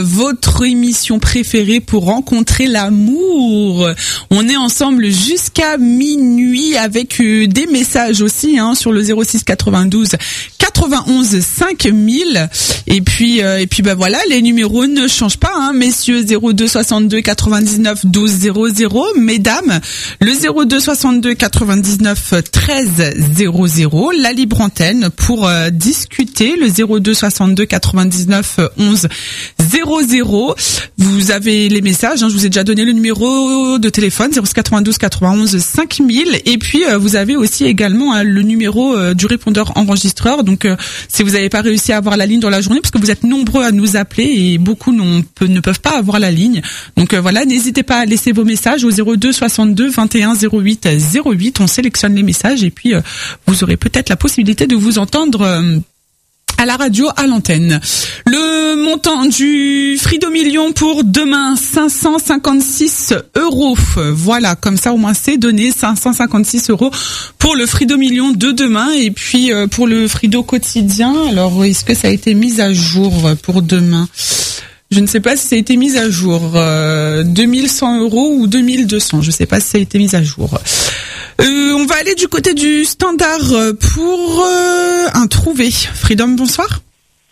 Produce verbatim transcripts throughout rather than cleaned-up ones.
Votre émission préférée pour rencontrer l'amour. On est ensemble jusqu'à minuit avec euh, des messages aussi hein, sur le zéro six quatre-vingt-douze quatre-vingt-onze cinq mille. Et puis euh, et puis bah voilà, les numéros ne changent pas hein, messieurs. Zéro deux soixante-deux quatre-vingt-dix-neuf douze zéro zéro, mesdames le zéro deux soixante-deux quatre-vingt-dix-neuf treize zéro zéro, la libre antenne pour euh, discuter, le zéro deux soixante-deux quatre-vingt-dix-neuf onze zéro zéro. Vous avez les messages, hein, je vous ai déjà donné le numéro de téléphone zéro six quatre-vingt-douze quatre-vingt-onze cinq mille, et puis euh, vous avez aussi également hein, le numéro euh, du répondeur enregistreur. Donc euh, si vous n'avez pas réussi à avoir la ligne dans la journée, parce que vous êtes nombreux à nous appeler et beaucoup n'ont, ne peuvent pas avoir la ligne, donc euh, voilà, n'hésitez pas à laisser vos messages au zéro deux soixante-deux vingt et un zéro huit zéro huit. On sélectionne les messages et puis euh, vous aurez peut-être la possibilité de vous entendre euh, à la radio, à l'antenne. Le montant du Frido Million pour demain, cinq cent cinquante-six euros. Voilà, comme ça au moins c'est donné, cinq cent cinquante-six euros pour le Frido Million de demain. Et puis euh, pour le Frido quotidien, alors est-ce que ça a été mis à jour pour demain ? Je ne sais pas si ça a été mis à jour. Euh, deux mille cent euros ou deux mille deux cents, je ne sais pas si ça a été mis à jour. Euh, on va aller du côté du standard pour euh, un trouvé. Freedom, bonsoir.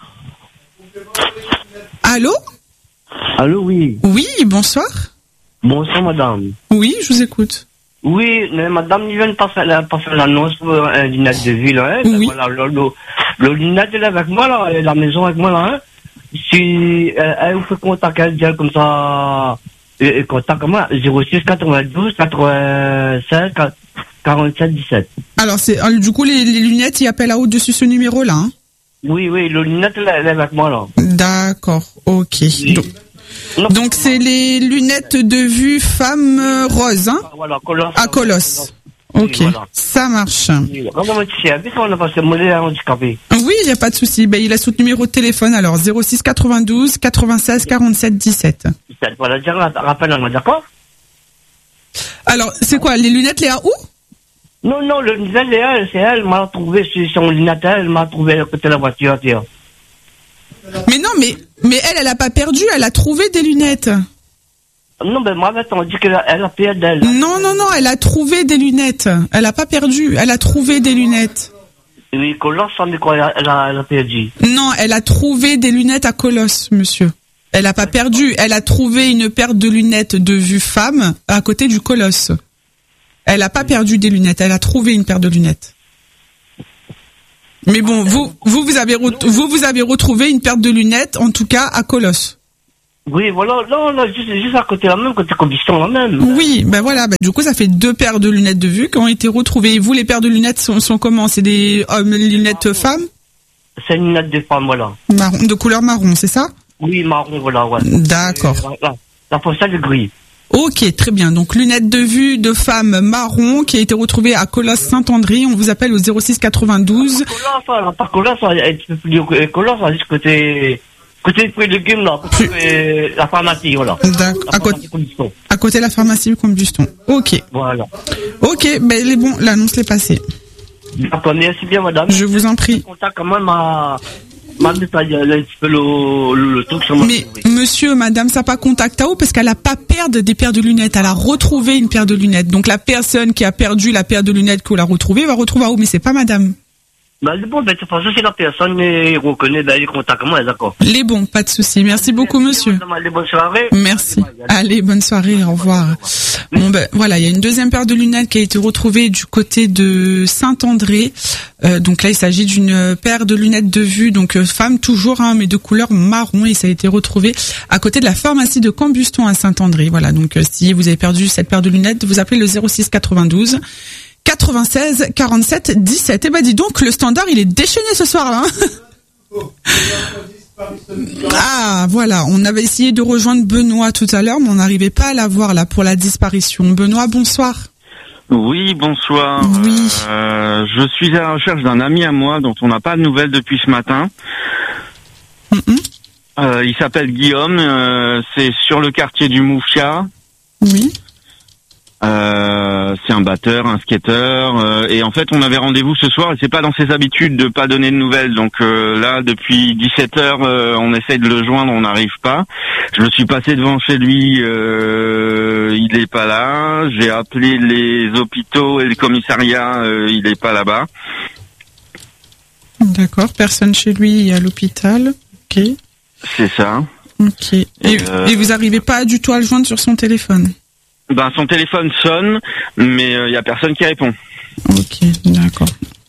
Allô ? Allô, oui. Oui, bonsoir. Bonsoir, madame. Oui, je vous écoute. Oui, mais madame, il vient de passer, passer l'annonce pour un lunette de ville. Hein. Oui. Voilà, le, le, le lunette, elle est avec moi, là, elle est à la maison avec moi, là. Hein. Si elle, elle vous fait contact, elle dit comme ça, et, et contact moi, zéro six quatre-vingt-douze quatre-vingt-seize quarante-sept dix-sept. Alors, c'est, du coup, les, les lunettes, ils appellent à au-dessus ce numéro-là, hein. Oui, oui, le lunette, elle, elle est avec moi, là. D'accord, ok. Oui. Donc, non, donc c'est les lunettes de vue femme euh, rose, hein. Voilà, Colosse. À Colosse. Ok, oui, voilà. Ça marche. Oui, il n'y a pas de souci. Ben, il a son numéro de téléphone, alors zéro six quatre-vingt-douze quatre-vingt-seize quarante-sept dix-sept. Voilà, rappelle, d'accord. Alors, c'est quoi, les lunettes Léa où? Non, non, le lunette Léa, c'est elle, m'a trouvé sur son lunette, elle m'a trouvé à côté de la voiture, tiens. Mais non, mais, mais elle, elle a pas perdu, elle a trouvé des lunettes. Non, ben moi, on dit qu'elle a, elle a perdu d'elle. Non, non, non, elle a trouvé des lunettes. Elle a pas perdu, elle a trouvé des lunettes. Oui, Colosse, on dit quoi, elle a, elle a perdu. Non, elle a trouvé des lunettes à Colosse, monsieur. Elle a pas perdu, elle a trouvé une paire de lunettes de vue femme à côté du Colosse. Elle a pas perdu des lunettes, elle a trouvé une paire de lunettes. Mais bon, vous, vous, vous avez, re- vous, vous avez retrouvé une paire de lunettes, en tout cas, à Colosse. Oui, voilà, non, non, juste, juste à côté la même, côté Combiston la même. Oui, ben voilà, ben du coup ça fait deux paires de lunettes de vue qui ont été retrouvées. Et vous, les paires de lunettes sont, sont comment? C'est des hommes, lunettes marron. Femmes? C'est une lunette de femme, voilà. Marron, de couleur marron, c'est ça? Oui, marron, voilà, ouais. D'accord. La, la, la pochette est gris. Ok, très bien. Donc lunettes de vue de femme marron qui a été retrouvée à Colosse Saint-André. On vous appelle au zéro six quatre-vingt-douze. Colosse, pas Colosse, un petit peu plus Colosse, juste côté... Côté fruits et légumes, là, côté la pharmacie, voilà. D'accord. À côté, à côté de la pharmacie Combuston. Ok. Voilà. Ok, ben les bons, l'annonce l'est passée. D'accord, merci bien, madame. Je vous en prie. Contact quand même à m'a détaillé un petit peu le, le, le truc sur ma. Mais monsieur, madame, ça n'a pas contact à où parce qu'elle n'a pas perdu des paires de lunettes. Elle a retrouvé une paire de lunettes. Donc la personne qui a perdu la paire de lunettes qu'on l'a retrouvée va retrouver à où, mais c'est pas madame. Bah, les bons, ben, de toute façon, si la personne reconnaît, ben, il contacte moi, d'accord. Les bons, pas de souci. Merci beaucoup, monsieur. Allez, bonne soirée. Merci. Allez, bonne soirée, au revoir. Bon, ben, voilà, il y a une deuxième paire de lunettes qui a été retrouvée du côté de Saint-André. Euh, donc là, il s'agit d'une paire de lunettes de vue, donc euh, femme toujours, hein, mais de couleur marron, et ça a été retrouvé à côté de la pharmacie de Combuston à Saint-André. Voilà, donc euh, si vous avez perdu cette paire de lunettes, vous appelez le zéro six quatre-vingt-douze quatre-vingt-seize quarante-sept dix-sept. Et bah dis donc, le standard il est déchaîné ce soir-là. Ah voilà, on avait essayé de rejoindre Benoît tout à l'heure, mais on n'arrivait pas à l'avoir là pour la disparition. Benoît, bonsoir. Oui, bonsoir. Oui. Euh, je suis à la recherche d'un ami à moi dont on n'a pas de nouvelles depuis ce matin. Mm-hmm. Euh, il s'appelle Guillaume, euh, c'est sur le quartier du Moufia. Oui. Euh, c'est un batteur, un skater, euh, et en fait on avait rendez-vous ce soir et c'est pas dans ses habitudes de pas donner de nouvelles. Donc euh, là depuis dix-sept heures euh, on essaye de le joindre, on n'arrive pas. Je me suis passé devant chez lui, euh, il est pas là. J'ai appelé les hôpitaux et le commissariat, euh, il est pas là-bas. D'accord, personne chez lui à l'hôpital. Ok. C'est ça. Ok. Et, et, euh... et vous arrivez pas du tout à le joindre sur son téléphone? Ben son téléphone sonne, mais il euh, y a personne qui répond. Ok, d'accord.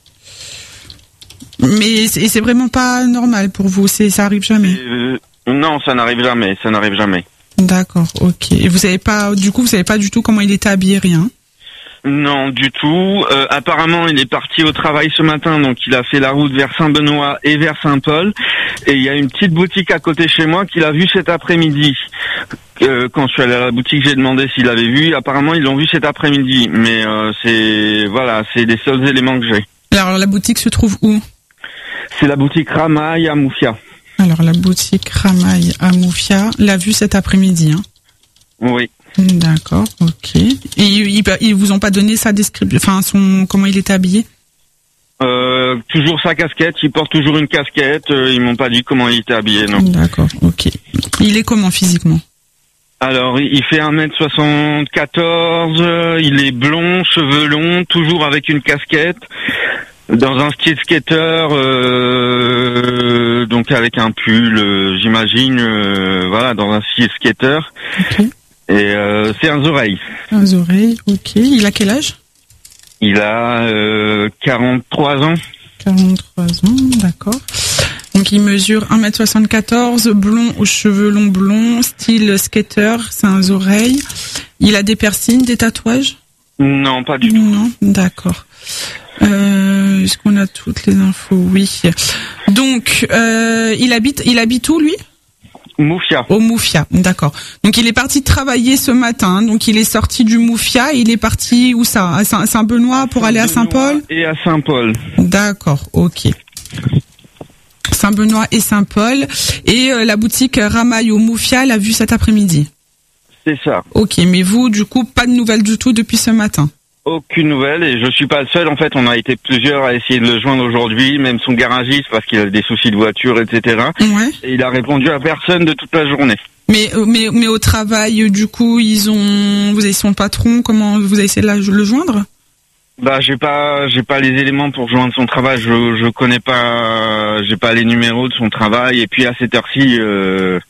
Mais c'est, c'est vraiment pas normal pour vous, c'est ça arrive jamais. Euh, non, ça n'arrive jamais, ça n'arrive jamais. D'accord, ok. Et vous savez pas, du coup, vous savez pas du tout comment il était habillé, rien? Non, du tout. Euh, apparemment, il est parti au travail ce matin, donc il a fait la route vers Saint-Benoît et vers Saint-Paul. Et il y a une petite boutique à côté chez moi qu'il a vue cet après-midi. Euh, quand je suis allé à la boutique, j'ai demandé s'il l'avait vu. Apparemment, ils l'ont vu cet après-midi. Mais euh, c'est voilà, c'est les seuls éléments que j'ai. Alors, la boutique se trouve où? C'est la boutique Ramaille à Moufia. Alors, la boutique Ramaille à Moufia l'a vue cet après-midi, hein? Oui. D'accord, ok. Et ils, ils vous ont pas donné sa description, enfin son comment il était habillé? Euh, toujours sa casquette. Il porte toujours une casquette. Euh, ils m'ont pas dit comment il était habillé, non. D'accord, ok. Il est comment physiquement? Alors, il fait un mètre soixante-quatorze. Euh, il est blond, cheveux longs, toujours avec une casquette. Dans un style skater, euh, donc avec un pull, euh, j'imagine, euh, voilà, dans un style skater. Ok. Et euh, c'est un oreille. Un oreille, ok. Il a quel âge? Il a euh, quarante-trois ans. quarante-trois ans, d'accord. Donc il mesure un mètre soixante-quatorze, blond aux cheveux longs blonds, style skater, c'est un oreille. Il a des piercings, des tatouages? Non, pas du tout. Non, d'accord. Euh, est-ce qu'on a toutes les infos? Oui. Donc, euh, il habite, il habite où, lui? Moufia. Au Moufia, d'accord. Donc il est parti travailler ce matin, donc il est sorti du Moufia, il est parti où ça? À Saint-Benoît pour aller à Saint-Paul? Et à Saint-Paul. D'accord, ok. Saint-Benoît et Saint-Paul. Et euh, la boutique Ramaille au Moufia l'a vu cet après-midi? C'est ça. Ok, mais vous, du coup, pas de nouvelles du tout depuis ce matin? Aucune nouvelle, et je suis pas le seul. En fait, on a été plusieurs à essayer de le joindre aujourd'hui, même son garagiste parce qu'il a des soucis de voiture, et cetera. Ouais. Et il a répondu à personne de toute la journée. Mais mais mais au travail, du coup, ils ont, vous avez son patron, comment vous avez essayé de la, le joindre? Bah, j'ai pas, j'ai pas les éléments pour joindre son travail. Je, je connais pas, j'ai pas les numéros de son travail. Et puis à cette heure-ci, euh,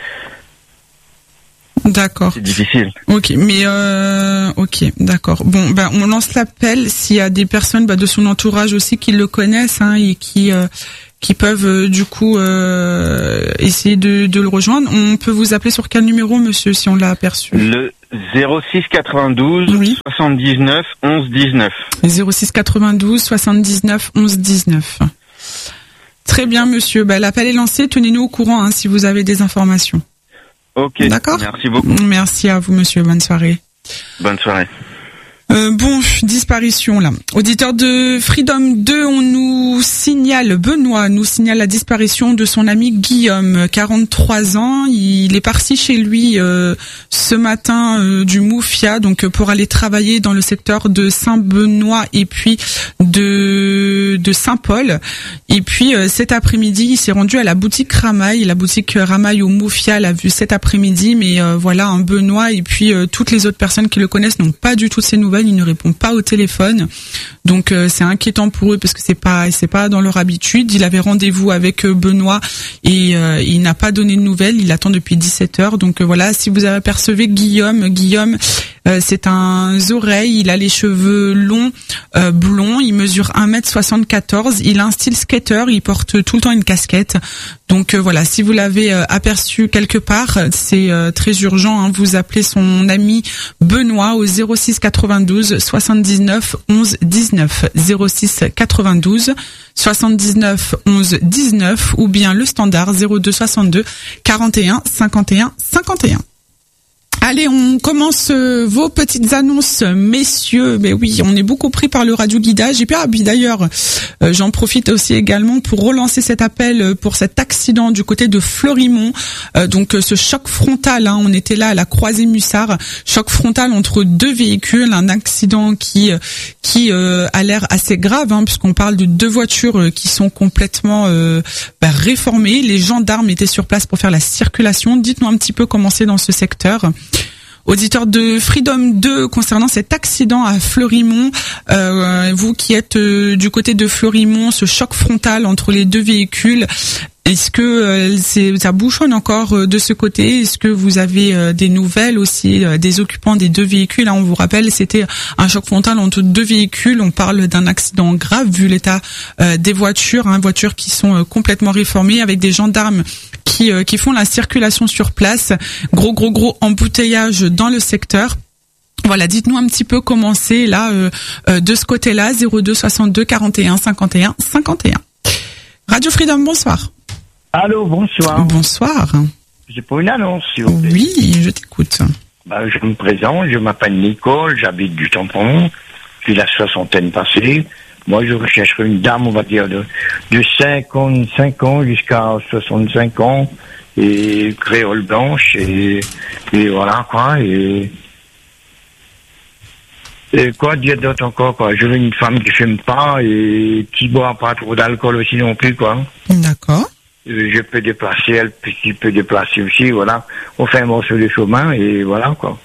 d'accord. c'est difficile. Ok, mais euh, ok, d'accord. Bon, ben on lance l'appel s'il y a des personnes bah, de son entourage aussi qui le connaissent hein, et qui euh, qui peuvent euh, du coup euh, essayer de, de le rejoindre. On peut vous appeler sur quel numéro, monsieur, si on l'a aperçu? Le zéro six quatre-vingt-douze oui. soixante-dix-neuf onze dix-neuf. zéro six quatre-vingt-douze soixante-dix-neuf onze dix-neuf. Très bien, monsieur. Ben, l'appel est lancé. Tenez-nous au courant hein, si vous avez des informations. Ok. D'accord. Merci beaucoup. Merci à vous, monsieur. Bonne soirée. Bonne soirée. Euh, bon, disparition là. Auditeur de Freedom deux, on nous signale, Benoît nous signale la disparition de son ami Guillaume, quarante-trois ans. Il est parti chez lui euh, ce matin euh, du Moufia, donc pour aller travailler dans le secteur de Saint-Benoît et puis de de Saint-Paul. Et puis euh, cet après-midi, il s'est rendu à la boutique Ramaille, la boutique Ramaille au Moufia, l'a vu cet après-midi. Mais euh, voilà, un Benoît et puis euh, toutes les autres personnes qui le connaissent n'ont pas du tout de ces nouvelles. Il ne répond pas au téléphone, donc euh, c'est inquiétant pour eux parce que c'est pas c'est pas dans leur habitude. Il avait rendez-vous avec euh, Benoît et euh, il n'a pas donné de nouvelles. Il attend depuis dix-sept heures. Donc euh, voilà, si vous apercevez Guillaume, Guillaume, euh, c'est un oreille. Il a les cheveux longs, euh, blonds. Il mesure un mètre soixante-quatorze. Il a un style skater. Il porte tout le temps une casquette. Donc euh, voilà, si vous l'avez euh, aperçu quelque part, c'est euh, très urgent. Hein, vous appelez son ami Benoît au zéro six quatre-vingt-douze soixante-dix-neuf onze dix-neuf, zéro six quatre-vingt-douze soixante-dix-neuf onze dix-neuf ou bien le standard zéro deux soixante-deux quarante et un cinquante et un cinquante et un. Allez, on commence euh, vos petites annonces, messieurs. Mais oui, on est beaucoup pris par le radioguidage. Et puis, ah, puis d'ailleurs, euh, j'en profite aussi également pour relancer cet appel pour cet accident du côté de Fleurimont. Euh, donc, euh, ce choc frontal, hein, on était là à la croisée Mussard, choc frontal entre deux véhicules, un accident qui qui euh, a l'air assez grave, hein, puisqu'on parle de deux voitures euh, qui sont complètement euh, bah, réformées. Les gendarmes étaient sur place pour faire la circulation. Dites-nous un petit peu comment c'est dans ce secteur. Auditeur de Freedom deux, concernant cet accident à Fleurimont, euh, vous qui êtes euh, du côté de Fleurimont, ce choc frontal entre les deux véhicules, est-ce que euh, c'est, ça bouchonne encore euh, de ce côté? Est-ce que vous avez euh, des nouvelles aussi euh, des occupants des deux véhicules? Hein, on vous rappelle, c'était un choc frontal entre deux véhicules. On parle d'un accident grave vu l'état euh, des voitures, hein, voitures qui sont euh, complètement réformées avec des gendarmes qui euh, qui font la circulation sur place. Gros gros gros embouteillage dans le secteur. Voilà, dites-nous un petit peu comment c'est là euh, euh, de ce côté-là. zéro deux soixante-deux quarante et un cinquante et un cinquante et un. Radio Freedom, bonsoir. Allô, bonsoir. Bonsoir. J'ai pas une annonce, s'il vous plaît. Oui, je t'écoute. Bah, je me présente, je m'appelle Nicole, j'habite du Tampon, j'ai la soixantaine passée. Moi, je rechercherai une dame, on va dire, de, de cinquante-cinq ans jusqu'à soixante-cinq ans, et créole blanche, et, et voilà, quoi, et... Et quoi dire d'autre encore, quoi. Je veux une femme qui fume pas et qui boit pas trop d'alcool aussi non plus, quoi. D'accord. Je peux déplacer, elle qui peut déplacer aussi, voilà. On fait un morceau de chemin et voilà, quoi.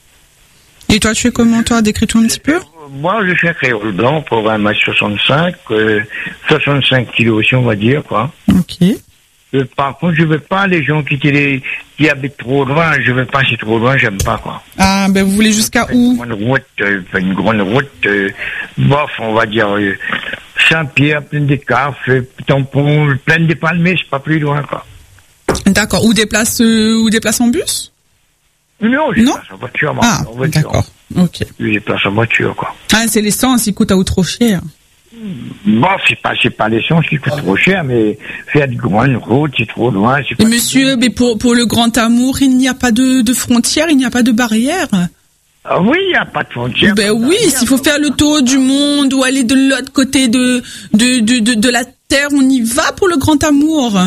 Et toi, tu fais comment, toi? Décris-toi un petit peu. Moi, je fais un créole blanc pour un mètre soixante-cinq, euh, soixante-cinq kilos aussi, on va dire, quoi. Ok. Euh, par contre, je veux pas les gens qui, les, qui habitent trop loin, je veux pas, c'est trop loin, j'aime pas, quoi. Ah, ben, vous voulez jusqu'à où? Une grande route, euh, une grande route, euh, bof, on va dire, euh, Saint-Pierre, plein de Cafes, euh, Tampon, plein de Palmiers, c'est pas plus loin, quoi. D'accord. Ou des places, euh, ou des places en bus? Non, je non place en voiture, moi. Ah, en voiture. D'accord. Ok. Je place en voiture, quoi. Ah, c'est l'essence, il coûte à ou trop cher. Bon, c'est pas, c'est pas l'essence qui coûte trop cher, mais faire de grandes routes, c'est trop loin. C'est Et pas monsieur, mais pour, pour le grand amour, il n'y a pas de, de frontières, il n'y a pas de barrières. Ah oui, il n'y a pas de frontières. Ben oui, s'il faut faire le tour du monde ou aller de l'autre côté de, de, de, de, de la terre, on y va pour le grand amour.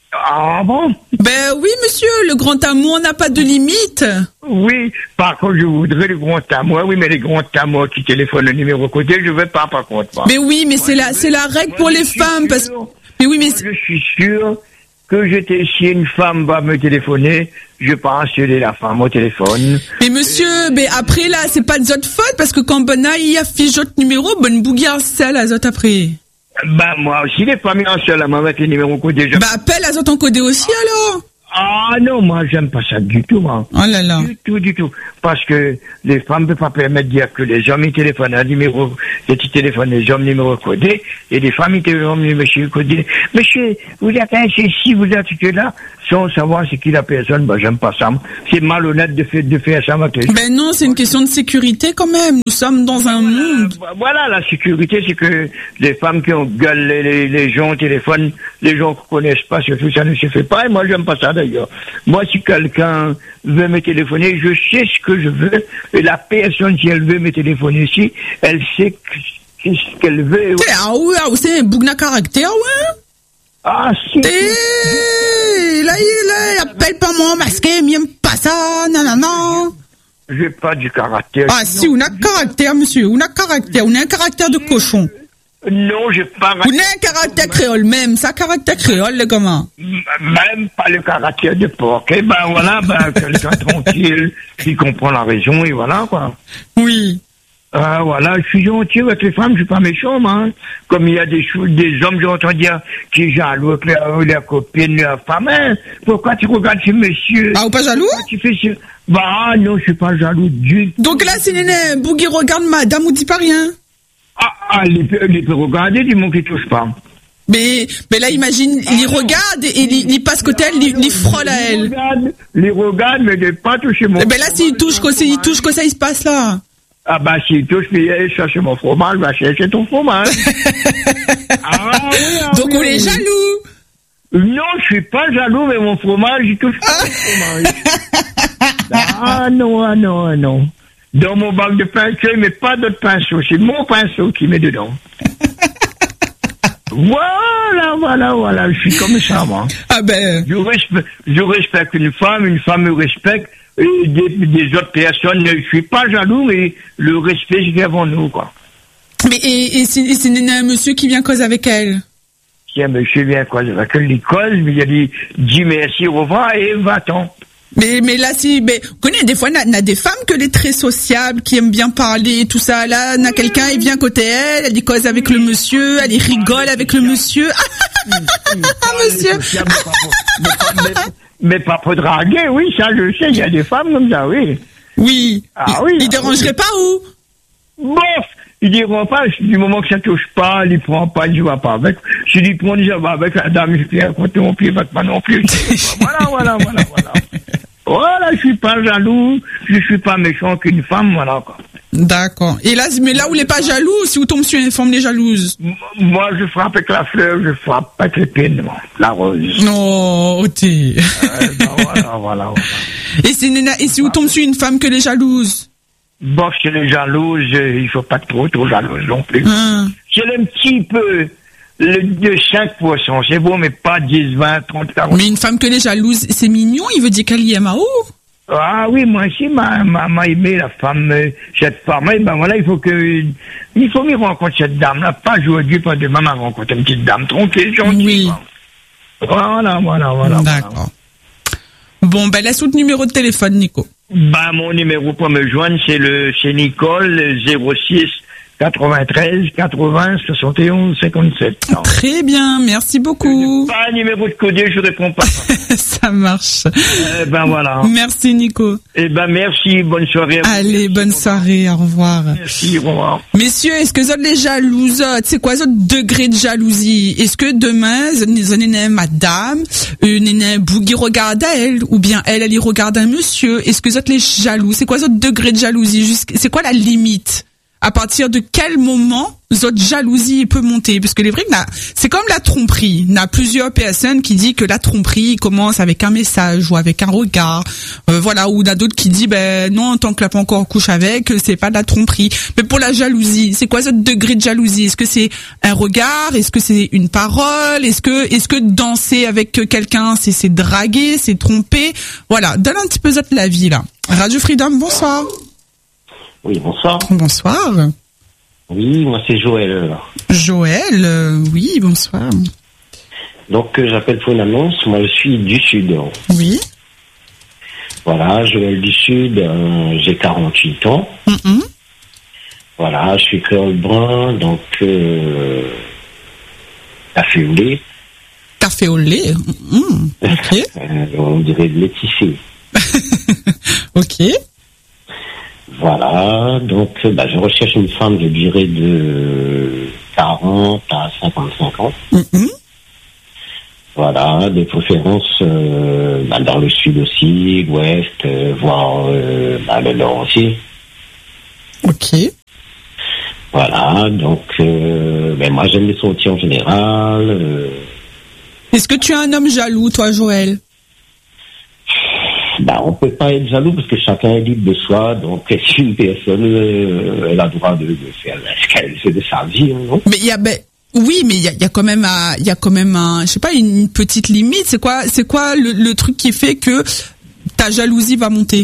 Ah bon? Ben oui, monsieur, le grand amour n'a pas de limite. Oui, par contre, je voudrais le grand amour. Oui, mais les grands amours qui téléphonent le numéro côté, je veux pas, par contre. Pas. Mais oui, mais moi, c'est la, c'est la règle pour les femmes, sûr, parce que... Mais oui, mais... Moi, je suis sûr que j'étais, si une femme va me téléphoner, je vais pas assurer la femme au téléphone. Mais monsieur, mais après, là, c'est pas de votre faute, parce que quand Bona, il affiche votre numéro, bonne bougie celle à zot après. Bah, moi aussi, les femmes, en seul, avec les numéros codés. Je... Bah, appelle à zot en codé aussi, alors. Ah non, moi j'aime pas ça du tout, moi. Oh là là. Du tout, du tout. Parce que les femmes ne peuvent pas permettre de dire que les hommes ils téléphonent à numéro, les petits téléphones, les hommes numéro codé, et les femmes ils téléphonent monsieur codé. Monsieur, vous êtes un ceci, vous êtes que là, sans savoir c'est qui la personne, bah j'aime pas ça. C'est malhonnête de faire, de faire ça, ma question. Ben non, c'est une question de sécurité quand même. Nous sommes dans un monde. Voilà, la sécurité, c'est que les femmes qui ont gueule les, les, les gens au téléphone, les gens qui connaissent pas, surtout ça ne se fait pas, et moi j'aime pas ça d'ailleurs. Moi, si quelqu'un veut me téléphoner, je sais ce que je veux, et la personne, si elle veut me téléphoner ici, elle sait ce qu'elle veut. Ouais. Ah oui, ah, c'est un bougna caractère, ouais. Ah, si. T'es, là, il appelle pas moi, masqué, m'aime pas ça, non, non, non. J'ai pas du caractère. Ah, si, on a caractère, monsieur, on a caractère, on a un caractère de cochon. Non, j'ai pas... Vous n'avez un caractère créole même, ça caractère créole, le gamin. Même pas le caractère de porc. Eh ben voilà, ben quelqu'un tranquille, qui comprend la raison, et voilà, quoi. Oui. Euh, voilà, je suis gentil avec les femmes, je suis pas méchant, moi. Hein. Comme il y a des choses, des hommes, j'entends dire, qui jaloux avec leur, leur copine, leur femme. Hein. Pourquoi tu regardes ce monsieur? Ah, ou pas jaloux? Pourquoi tu fais ce... Bah non, je suis pas jaloux du tout. Donc là, si Néné Bougui regarde madame ou dit pas rien? Ah, ah, il peut, il peut regarder, du monde qui touche pas. Mais, mais là, imagine, il ah, regarde et il, il passe côté elle, il, il frôle à elle. Il regarde, il regarde, mais il n'est pas touché mon. Mais là, s'il touche, quoi, il touche, quoi, ça, il se passe là. Ah, bah, s'il touche, puis il cherche mon fromage, va chercher ton fromage. Ah, oui, ah, donc, oui, on est oui. jaloux. Non, je suis pas jaloux, mais mon fromage, il touche pas mon fromage. Ah non, ah non, ah non. Dans mon bac de peinture, il met pas d'autres pinceaux. C'est mon pinceau qui met dedans. Voilà, voilà, voilà. Je suis comme ça, moi. Ah ben. Je respecte, je respecte une femme, une femme me respecte. Et des, des autres personnes, je suis pas jaloux, mais le respect, c'est avant nous, quoi. Mais et, et c'est, et c'est un monsieur qui vient cause avec elle. Si un monsieur vient cause avec elle, il cause, mais il a dit, dis merci, au revoir, et va-t'en. Mais, mais là, si, mais, vous connaissez, des fois, on a des femmes que les très sociables, qui aiment bien parler, tout ça. Là, on a quelqu'un, il vient côté elle, elle dit cause avec le monsieur, elle rigole avec le monsieur. Ah, monsieur. Mais pas, mais, mais pas pour draguer, oui, ça, je sais, il y a des femmes comme ça, oui. Oui. Ah oui. Il, il dérangerait pas ou? Bof! Ils diront pas, du moment que ça touche pas, il prend pas, il va pas avec. Si il prend, il va avec la dame, je viens contre mon pied, va pas non plus. Voilà, voilà, voilà, voilà. Voilà, je suis pas jaloux, je suis pas méchant qu'une femme, voilà, quoi. D'accord. Et là, mais là où il est pas jaloux, si vous tombez sur une femme, les jalouse. Moi, je frappe avec la fleur, je frappe avec l'épine, la rose. Non, t'es. Euh, ben voilà, voilà, voilà. Et, c'est, et si vous tombez sur une femme que les jalouse? Bon, chez les jalouses, il faut pas trop, trop jalouse non plus. Hum. C'est un petit peu, le, de cinq pour cent, c'est bon, mais pas dix, vingt, trente, quarante. Mais une femme que les jalouse, c'est mignon, il veut dire qu'elle y aime à haut. Ah oui, moi aussi, m'a, m'a, m'a aimé la femme, euh, cette femme. Et ben voilà, il faut que, il faut m'y rencontrer cette dame-là, pas aujourd'hui, pas demain, m'a rencontré une petite dame tronquée, gentille. Oui. Voilà, voilà, voilà. D'accord. Voilà. Bon, ben, laisse votre numéro de téléphone, Nico. Bah, mon numéro pour me joindre, c'est le, c'est Nicole, zéro six quatre-vingt-treize quatre-vingts soixante et onze cinquante-sept. Non. Très bien, merci beaucoup. Pas un numéro de codé, je réponds pas. Ça marche. Eh ben voilà. Merci Nico. Eh ben merci, bonne soirée. Allez, bonne soirée, au revoir. Merci, au revoir. Messieurs, est-ce que vous êtes les jalouses? C'est quoi votre degré de jalousie? Est-ce que demain, vous avez une madame, une bougui regarde à elle, ou bien elle, elle y regarde un monsieur? Est-ce que vous êtes les jaloux? C'est quoi votre degré de jalousie? C'est quoi la limite? À partir de quel moment votre jalousie peut monter? Parce que les vrais, c'est comme la tromperie. Il y a plusieurs personnes qui disent que la tromperie commence avec un message ou avec un regard. Euh, voilà, ou il y a d'autres qui disent, ben non, tant que la pas encore couche avec, c'est pas de la tromperie. Mais pour la jalousie, c'est quoi votre degré de jalousie? Est-ce que c'est un regard? Est-ce que c'est une parole? Est-ce que, est-ce que danser avec quelqu'un, c'est, c'est draguer, c'est tromper? Voilà, donne un petit peu votre la vie là. Radio Freedom, bonsoir. Oui, bonsoir. Bonsoir. Oui, moi c'est Joël. Joël, euh, oui, bonsoir. Donc euh, j'appelle pour une annonce, moi je suis du Sud. Oui. Voilà, Joël du Sud, euh, j'ai quarante-huit ans. Mm-hmm. Voilà, je suis créole brun, donc euh, café au lait. Café au lait, mmh, ok. euh, on dirait de lait tissé. Ok. Voilà, donc bah, je recherche une femme, je dirais, de quarante à cinquante-cinq ans. Mm-hmm. Voilà, de préférence euh, bah, dans le sud aussi, l'ouest, euh, voire euh, bah, le nord aussi. Ok. Voilà, donc euh, ben, moi j'aime les sorties en général. Euh... Est-ce que tu es un homme jaloux, toi, Joël? Bah, on peut pas être jaloux parce que chacun est libre de soi, donc si une personne euh, elle a le droit de, de faire ce qu'elle fait de sa vie, non? Mais il y a, ben, oui, mais il y a, y a quand même, il y a quand même un, je sais pas, une petite limite. C'est quoi, c'est quoi le, le truc qui fait que ta jalousie va monter?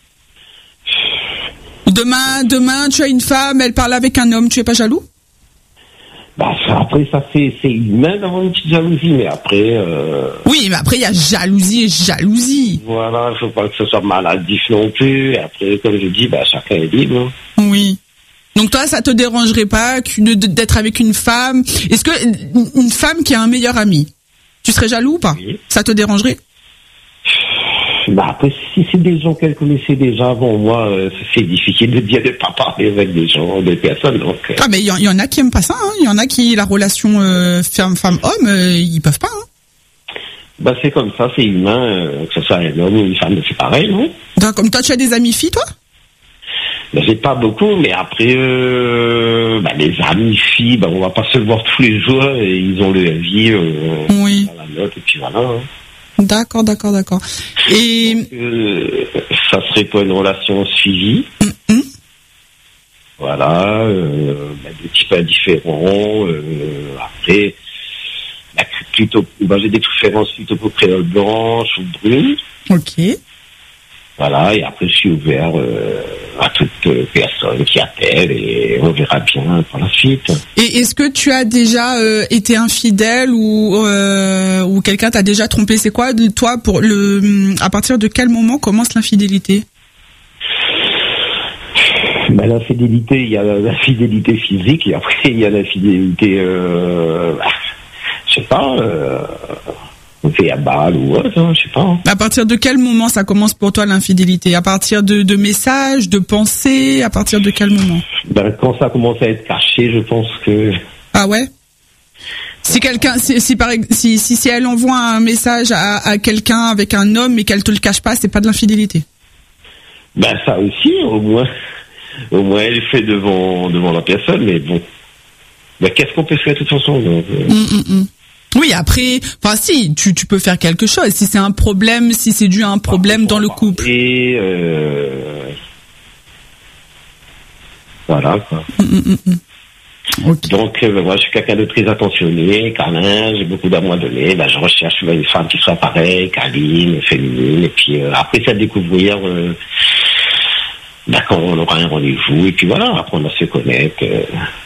Demain, demain, tu as une femme, elle parle avec un homme, tu es pas jaloux? Bah, ça, après, ça, c'est, c'est humain d'avoir une petite jalousie, mais après... Euh... Oui, mais après, il y a jalousie et jalousie. Voilà, je veux pas que ce soit maladif non plus. Et après, comme je dis, bah, chacun est libre. Oui. Donc toi, ça te dérangerait pas d'être avec une femme? Est-ce que une femme qui a un meilleur ami, tu serais jaloux ou pas? Oui. Ça te dérangerait? Bah après, si c'est des gens qu'elle connaissait déjà avant, moi, euh, c'est difficile de dire de pas parler avec des gens, des personnes. Donc, euh... Ah mais il y, y en a qui aiment pas ça. Il hein. y en a qui la relation euh, femme-femme-homme, euh, ils peuvent pas. Hein. Bah c'est comme ça, c'est humain, euh, que ce soit un homme ou une femme, c'est pareil, non? Donc, comme toi, tu as des amis filles, toi? Bah, j'ai pas beaucoup, mais après, euh, bah, les amis filles, bah, on va pas se voir tous les jours, et ils ont leur vie. Euh, oui. Dans la note, et puis voilà. Hein. D'accord, d'accord, d'accord. Et euh, ça serait pas une relation suivie. Mm-hmm. Voilà, euh, bah, de types indifférents. Euh, après, bah, plutôt, bah, j'ai des préférences plutôt pour créole blanche ou brune. Ok. Voilà, et après je suis ouvert euh, à toute euh, personne qui appelle et on verra bien pour la suite. Et est-ce que tu as déjà euh, été infidèle ou euh, ou quelqu'un t'a déjà trompé? C'est quoi toi pour le à partir de quel moment commence l'infidélité? Bah, l'infidélité, il y a l'infidélité physique et après il y a l'infidélité, euh, bah, je sais pas, euh, on fait à balle ou autre, hein, je sais pas. À partir de quel moment ça commence pour toi l'infidélité? À partir de, de messages, de pensées? À partir de quel moment? Bah, quand ça commence à être caché, je pense que. Ah ouais? Si quelqu'un, si, si par si, si si elle envoie un message à, à quelqu'un avec un homme et qu'elle te le cache pas, c'est pas de l'infidélité? Ben ça aussi, au moins, au moins elle fait devant devant la personne, mais bon, ben, qu'est-ce qu'on peut faire de toute façon donc, euh... mm, mm, mm. Oui, après, enfin si, tu tu peux faire quelque chose. Si c'est un problème, si c'est dû à un problème dans le couple. Et euh... voilà quoi. Mm, mm, mm. Okay. Donc euh, moi je suis quelqu'un de très attentionné, câlin, j'ai beaucoup d'amour à donner. Ben, je recherche une femme qui soit pareille, câline, féminine, et puis euh, après c'est à découvrir. Euh... D'accord, on aura un rendez-vous et puis voilà, après on va se connaître. Euh...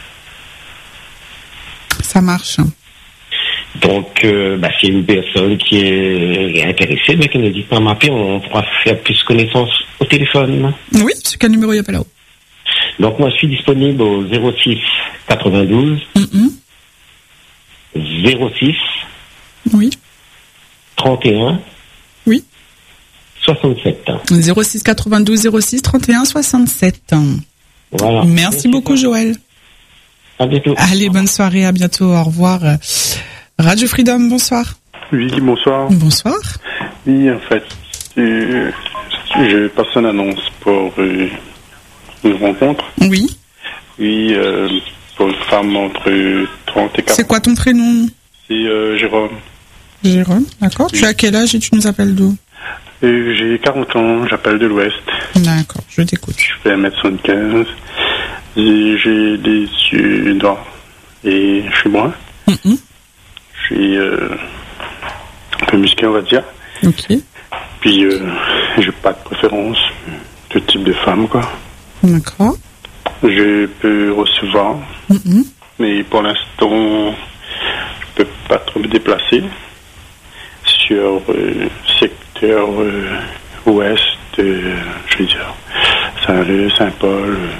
Ça marche. Donc, euh, bah, s'il y a une personne qui est intéressée, bah, qu'elle n'hésite pas à m'appeler, on pourra faire plus connaissance au téléphone. Oui, c'est quel numéro il y a pas là-haut? Donc moi je suis disponible au zéro six quatre-vingt-douze mm-hmm. zéro six oui trente et un oui soixante-sept. zéro six quatre-vingt-douze zéro six trente et un soixante-sept. Voilà. Merci, Merci beaucoup Joël. À bientôt. Allez, bonne soirée, à bientôt, au revoir. Radio Freedom, bonsoir. Oui, bonsoir. Bonsoir. Oui, en fait, euh, je passe une annonce pour euh, une rencontre. Oui. Oui, euh, pour une femme entre trente et quarante. C'est quoi ton prénom? C'est euh, Jérôme. Jérôme, d'accord. Oui. Tu as quel âge et tu nous appelles d'où? euh, J'ai quarante ans, j'appelle de l'Ouest. D'accord, je t'écoute. Je fais un mètre soixante-quinze. Et j'ai des yeux noirs. Et je suis brun. Mm-hmm. Je suis euh, un peu musclé, on va dire. Ok. Puis, euh, j'ai pas de préférence de type de femme, quoi. D'accord. Je peux recevoir, mm-hmm. mais pour l'instant, je peux pas trop me déplacer sur euh, secteur euh, ouest, euh, je veux dire, Saint-Leu, Saint-Paul, euh,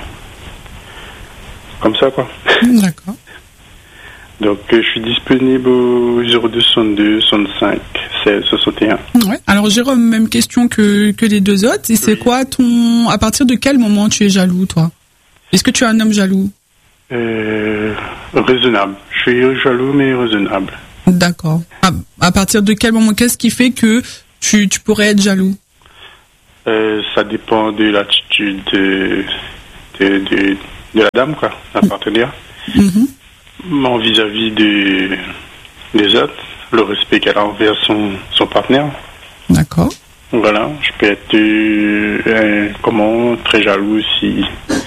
comme ça, quoi. D'accord. Donc, euh, je suis disponible au zéro deux soixante-deux soixante-cinq seize soixante et un. Ouais. Alors, Jérôme, même question que, que les deux autres. Et c'est oui. quoi ton... À partir de quel moment tu es jaloux, toi? Est-ce que tu es un homme jaloux? euh, Raisonnable. Je suis jaloux, mais raisonnable. D'accord. À, à partir de quel moment? Qu'est-ce qui fait que tu, tu pourrais être jaloux? euh, Ça dépend de l'attitude de, de, de, de la dame, quoi, la partenaire. Mm-hmm. Mon vis-à-vis de, des autres, le respect qu'elle a envers son, son partenaire. D'accord. Voilà, je peux être euh, euh, comment, très jaloux si,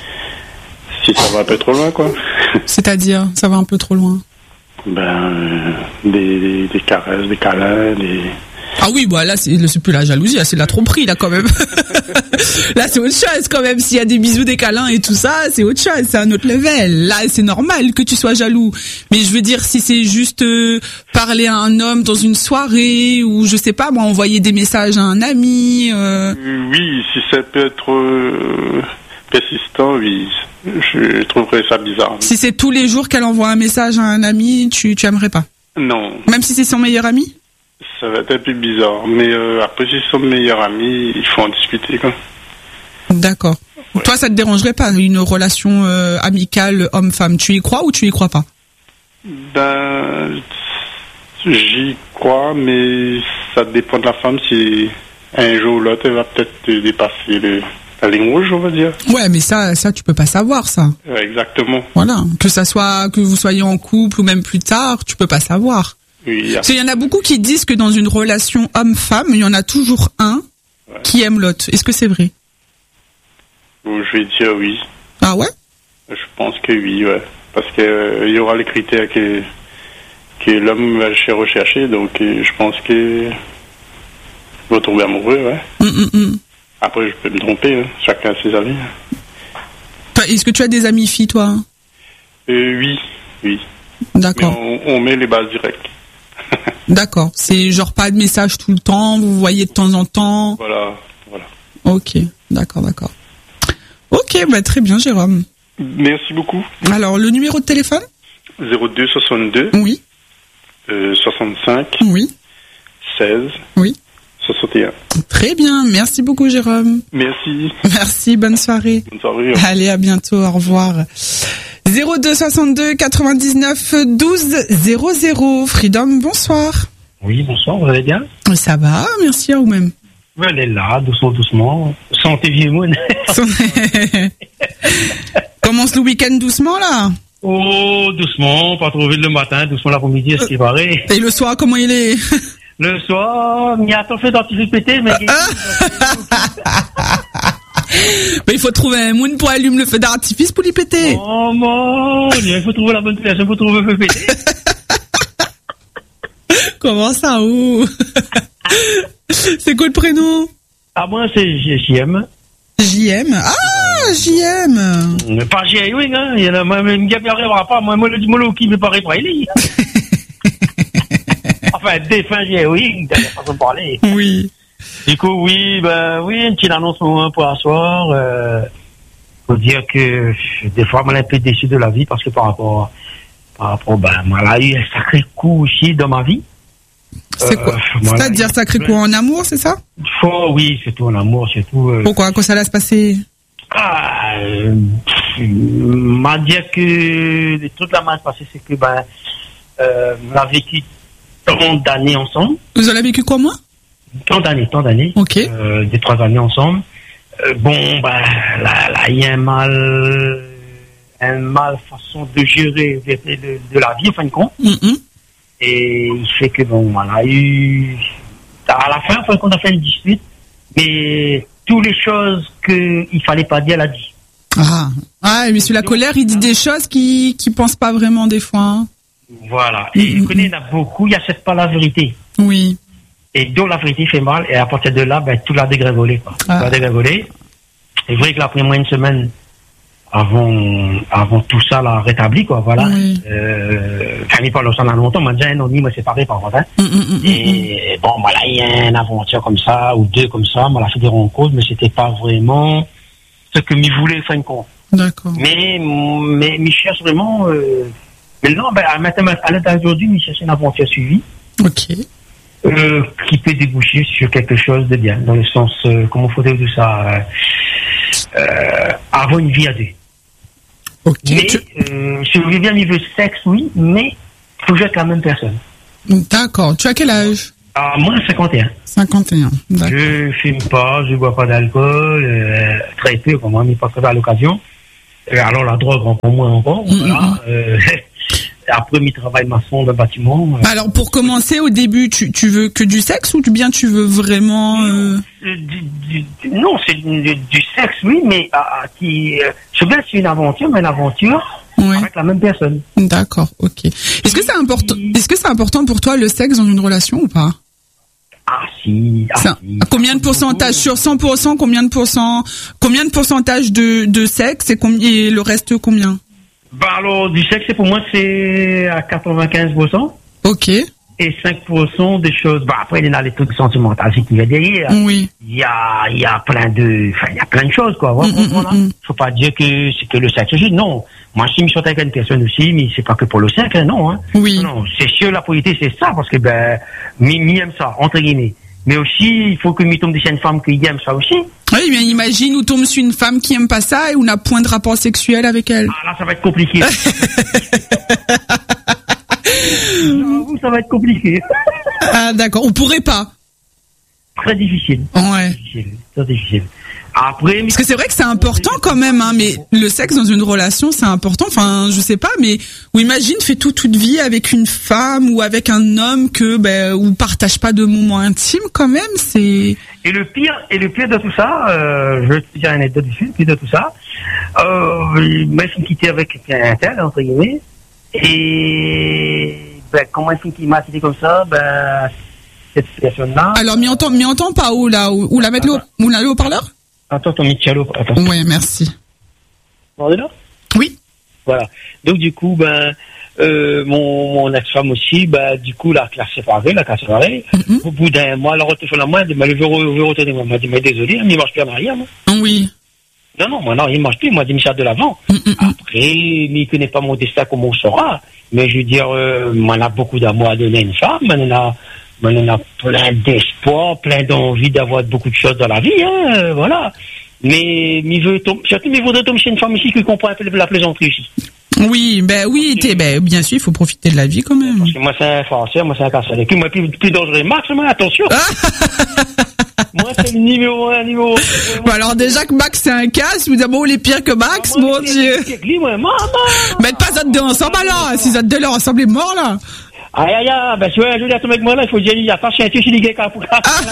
si ça va un peu trop loin, quoi. C'est-à-dire, ça va un peu trop loin? Ben, euh, des, des, des caresses, des câlins, des... Ah oui, bah là, c'est, c'est plus la jalousie, là, c'est la tromperie, là, quand même. Là, c'est autre chose, quand même. S'il y a des bisous, des câlins et tout ça, c'est autre chose, c'est un autre level. Là, c'est normal que tu sois jaloux. Mais je veux dire, si c'est juste euh, parler à un homme dans une soirée, ou je sais pas, moi, envoyer des messages à un ami... Euh... Oui, si ça peut être euh, persistant, oui. Je trouverais ça bizarre. Si c'est tous les jours qu'elle envoie un message à un ami, tu, tu aimerais pas? Non. Même si c'est son meilleur ami? Ça va être un peu bizarre, mais euh, après si c'est son meilleur ami, il faut en discuter, quoi. D'accord. Ouais. Toi, ça te dérangerait pas une relation euh, amicale homme-femme? Tu y crois ou tu y crois pas? Ben, j'y crois, mais ça dépend de la femme. Si un jour ou l'autre, elle va peut-être dépasser le, la ligne rouge, on va dire. Ouais, mais ça, ça, tu peux pas savoir ça. Ouais, exactement. Voilà, que ça soit que vous soyez en couple ou même plus tard, tu peux pas savoir. Oui, Parce qu'il y en a beaucoup qui disent que dans une relation homme-femme, il y en a toujours un Ouais. qui aime l'autre. Est-ce que c'est vrai? Ou je vais dire oui. Ah ouais? Je pense que oui, ouais. Parce que euh, il y aura les critères que, que l'homme va rechercher, donc euh, je pense que va tomber amoureux, ouais. Hum, hum, hum. Après, je peux me tromper, hein. Chacun a ses avis. Toi, est-ce que tu as des amis filles, toi? Euh, oui, oui. Mais D'accord. on, on met les bases directes. D'accord. C'est genre pas de message tout le temps, vous vous voyez de temps en temps. Voilà, voilà. Ok. D'accord, d'accord. Ok, bah très bien, Jérôme. Merci beaucoup. Alors, le numéro de téléphone? zéro deux soixante-deux Oui. euh, soixante-cinq Oui. seize Oui. soixante et un. Très bien. Merci beaucoup, Jérôme. Merci. Merci. Bonne soirée. Bonne soirée. Allez, à bientôt. Au revoir. zéro deux soixante-deux quatre-vingt-dix-neuf douze zéro zéro. Freedom, bonsoir. Oui, bonsoir, vous allez bien? Ça va, merci à vous-même. Elle est là, doucement, doucement. Santé vieux moon. Commence le week-end doucement, là. Oh, doucement, pas trop vite le matin, doucement l'après-midi, ce qui paraît. Et le soir, comment il est? Le soir, il y a tant fait d'artifice pété, mais... Mais il faut trouver un moon pour allumer le feu d'artifice pour l'y péter. Oh, mon, il faut trouver la bonne personne pour trouver le feu pété. Comment ça, ou? C'est quoi le prénom? Ah, moi, c'est J M. J M. Ah, J M. Mais pas J M, hein. Il y en a même une gamme qui n'arrivera pas. Moi, moi, le molo qui me paraît pas, il est. Enfin, défunt J M, t'as la façon de parler. Oui. Du coup, oui, ben, oui, une petite annonce pour moi pour asseoir. Euh, faut dire que des fois, moi, je suis un peu déçu de la vie parce que par rapport, par rapport, ben, moi, là, il y a eu un sacré coup aussi dans ma vie. C'est quoi? Euh, voilà. C'est-à-dire sacré coup en amour, c'est ça? Oh, oui, c'est tout en amour, c'est tout. Euh, Pourquoi? Quand ça allait se passer? Ah, euh, m'a dire que le truc là m'a passé, c'est que, ben, euh, on a vécu trente années ensemble. Vous en avez vécu quoi, moi? Tant d'années, tant d'années. Ok. Euh, des trois années ensemble. Euh, bon, ben, là, là, il y a un mal, un mal façon de gérer de, de, de la vie, en fin de compte. Mm-hmm. Et il fait que, bon, on a eu, à la fin, en fin de compte, on a fait une dispute, mais toutes les choses qu'il fallait pas dire, elle a dit. Ah. Ah, mais sur la colère, il dit des choses qui, qui pensent pas vraiment des fois, hein. Voilà. Et Mm-hmm. je connais, il y en a beaucoup, il n'acceptent pas la vérité. Oui. Et donc, la vérité fait mal, et à partir de là, ben, tout l'a dégringolé, quoi. Ah. Tout l'a dégringolé. C'est vrai que là, après moi, une semaine, avant, avant tout ça, là, rétabli, quoi, voilà. Oui. Euh, quand il parle de ça dans longtemps, on m'a dit, un an, il m'a séparé, par contre, hein. Mm, mm, mm, Et bon, voilà, il y a une aventure comme ça, ou deux comme ça, on a fait des rencontres, mais c'était pas vraiment ce que m'y voulait, fin de compte. D'accord. Mais, mais, mais je cherche vraiment, euh, maintenant, ben, à maintenant, à l'état d'aujourd'hui, il cherche une aventure suivie. Ok. Euh, qui peut déboucher sur quelque chose de bien, dans le sens, euh, comment faut-il dire ça, euh, euh, avoir une vie à deux. Ok. Mais, Tu- euh, si vous voulez bien niveau sexe, oui, mais faut que j'aie la même personne. D'accord. Tu as quel âge? À moins de cinquante et un. cinquante et un. D'accord. Je fume pas, je bois pas d'alcool, euh, très peu, comme on n'y passe pas à l'occasion. Euh, alors la drogue encore moins encore, Mm, voilà. mm. Euh, après, mi travail maçon de bâtiment. euh, Alors, pour commencer, au début, tu, tu veux que du sexe ou bien tu veux vraiment... euh, Euh, du, du- du- non, c'est du, du sexe, oui, mais à, à qui, euh, je veux bien que c'est une aventure, mais une aventure Ouais. avec la même personne. D'accord, ok. Est-ce que c'est important, est-ce que c'est important pour toi le sexe dans une relation ou pas? Ah si. Ah, Ça, si. combien de pourcentage sur cent pour cent? Combien de pourcents, combien de pourcentage de, de sexe et, combien, et le reste combien? Bah alors, du sexe, pour moi, c'est à quatre-vingt-quinze pour cent. Ok. Et cinq pour cent des choses. Bah après, il y a les trucs sentimentaux, c'est qu'il y a derrière. Oui. Il y a, il y a plein de, enfin, il y a plein de choses, quoi. Voilà, Mm, mm, voilà. mm, mm. Faut pas dire que c'est que le sexe. juste. Non. Moi, si je me sortais avec une personne aussi, mais c'est pas que pour le sexe, hein, non, hein. Oui. Non, c'est sûr, la politique, c'est ça, parce que, ben, mi aime ça, entre guillemets. Mais aussi, il faut que mi tombe sur une femme qui aime ça aussi. Oui, mais imagine où tombe sur une femme qui aime pas ça et où n'a point de rapport sexuel avec elle. Ah, là, ça va être compliqué. J'avoue, ça va être compliqué. Ah, d'accord. On pourrait pas. très difficile. Ouais. Difficile, très difficile. Après, Parce que c'est vrai que c'est important quand même, hein, mais le sexe dans une relation, c'est important. Enfin, je sais pas, mais ou imagine, fais tout toute vie avec une femme ou avec un homme que, ben, ou partage pas de moments intimes quand même, c'est. Et le pire, et le pire de tout ça, euh, je vais te dire une anecdote dessus, le pire de tout ça, euh, moi, je suis quitté avec un tel, entre guillemets, et, ben, comment est-ce qu'il m'a quitté comme ça, ben, cette situation-là. Alors, m'y entend, m'y entend pas où là, ou, ou la mettre le, ou la le haut-parleur? Attends, ton Michalo, attends. Ouais, merci. Vous entendez là? Oui. Voilà. Donc, du coup, ben, euh, mon, mon ex-femme aussi, ben, du coup, la classe séparée, la classe séparée. Mm-hmm. Au bout d'un mois, elle a retenu la main, elle m'a dit, je veux retourner, moi. Elle m'a dit, mais désolé, il ne marche plus en arrière, moi. Oui. Non, non, moi, non, il ne marche plus, il m'a dit, Michel de l'avant. Mm-hmm. Après, il ne connaît pas mon destin comme on saura. Mais je veux dire, euh, moi, on a beaucoup d'amour à donner à une femme, on a, on a plein d'espoir, plein d'envie d'avoir beaucoup de choses dans la vie, hein, euh, voilà. Mais, il veut tomber, surtout, il voudrait tomber chez une femme ici qui comprend un peu la plaisanterie ici. Oui, ben oui, t'es, ben, bien sûr, il faut profiter de la vie quand même. Parce que moi, c'est un français, moi, c'est un casseur. Et puis, moi, plus, plus dangereux, Max, moi, attention. Moi, c'est le numéro un, numéro un. Bon, alors, déjà que Max, c'est un casse, vous dites, bon, il est pire que Max, mon Dieu. Mais pas autres deux ensemble, alors. Si autres deux, là, ensemble, est mort, là. Aïe, aïe, aïe, ben, tu vois, je dis à ton mec, moi, là, il faut dire, il y a pas chez un tueur, chez les gars, pour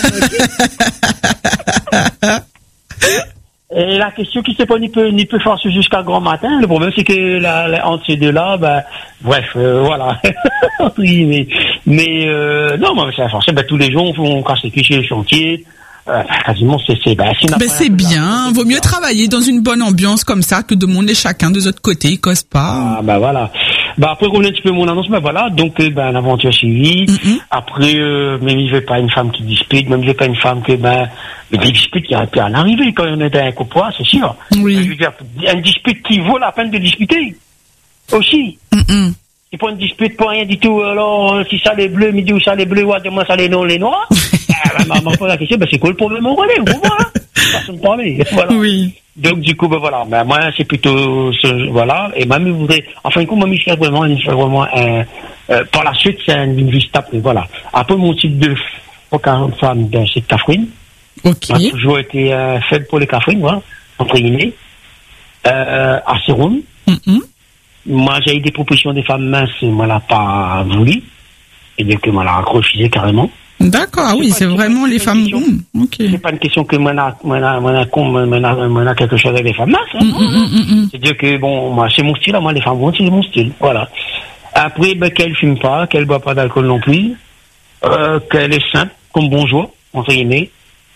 Et la question qui s'est pas ni peu ni peu force jusqu'à grand matin. Le problème c'est que la, la, entre ces deux-là, ben bref, euh, voilà. mais mais euh, non, moi c'est forcément ben, tous les jours on casse les clichés, le chantier. Euh, quasiment c'est c'est ben, ben c'est bien. Là, vaut mieux travailler dans une bonne ambiance comme ça que de monter chacun de l'autre côté, ils causent pas. Ah ben voilà. Bah après revenez un petit peu mon annonce, ben voilà, donc ben l'aventure suivie. Mm-hmm. Après euh, même il veut pas une femme qui dispute, même il veut pas une femme que ben mais des disputes qui auraient pu en arriver quand on était un couple, c'est sûr. Oui. Je veux dire, une dispute qui vaut la peine de discuter aussi. Mm-hmm. C'est pas une dispute pour rien du tout. Alors si ça les bleus, midi ou ça les bleus, ouais, demain ça les non les noirs. Ben maman pose la question, ben c'est quoi le problème on connaît, vous voyez, façon de parler, voilà. Oui. Donc du coup ben voilà, ben moi c'est plutôt ce, voilà, et mamie voudrait, enfin du coup mamie fait vraiment, il fait vraiment un, euh, par la suite c'est une vie stable, voilà. Après mon type de femme, ben, c'est Catherine. Ok. J'ai toujours été euh, faible pour les Catherine, voilà, entre guillemets, euh, assez ronde. Mm-hmm. Moi j'ai eu des propositions des femmes minces, et moi l'a pas voulu, et donc moi l'a refusé carrément. D'accord, ah oui, c'est vraiment les femmes rondes. Ok. C'est pas une question que moi n'a moi n'a moi n'a moi n'a moi n'a quelque chose avec les femmes minces. Hein. Mm, mm, mm, mm. C'est-à-dire que bon, moi c'est mon style, moi les femmes rondes c'est mon style, voilà. Après, ben qu'elle fume pas, qu'elle boit pas d'alcool non plus, euh, qu'elle est simple, comme bonjour entre guillemets.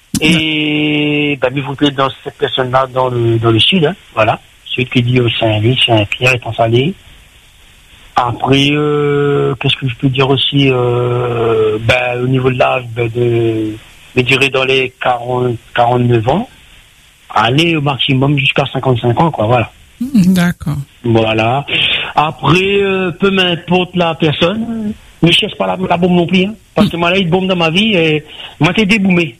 Et ben vous êtes dans cette personne-là dans le dans le sud, hein, voilà. Celui qui dit au Saint-Louis, Saint-Pierre, étant salé. Après, euh, qu'est-ce que je peux dire aussi, euh, ben, au niveau de l'âge, ben, de, je dirais dans les quarante, quarante-neuf ans, aller au maximum jusqu'à cinquante-cinq ans, quoi, voilà. D'accord. Voilà. Après, euh, peu m'importe la personne, ne cherche pas la, la bombe non plus, hein, parce que moi, là, il y a une bombe dans ma vie, et moi, t'es déboumé.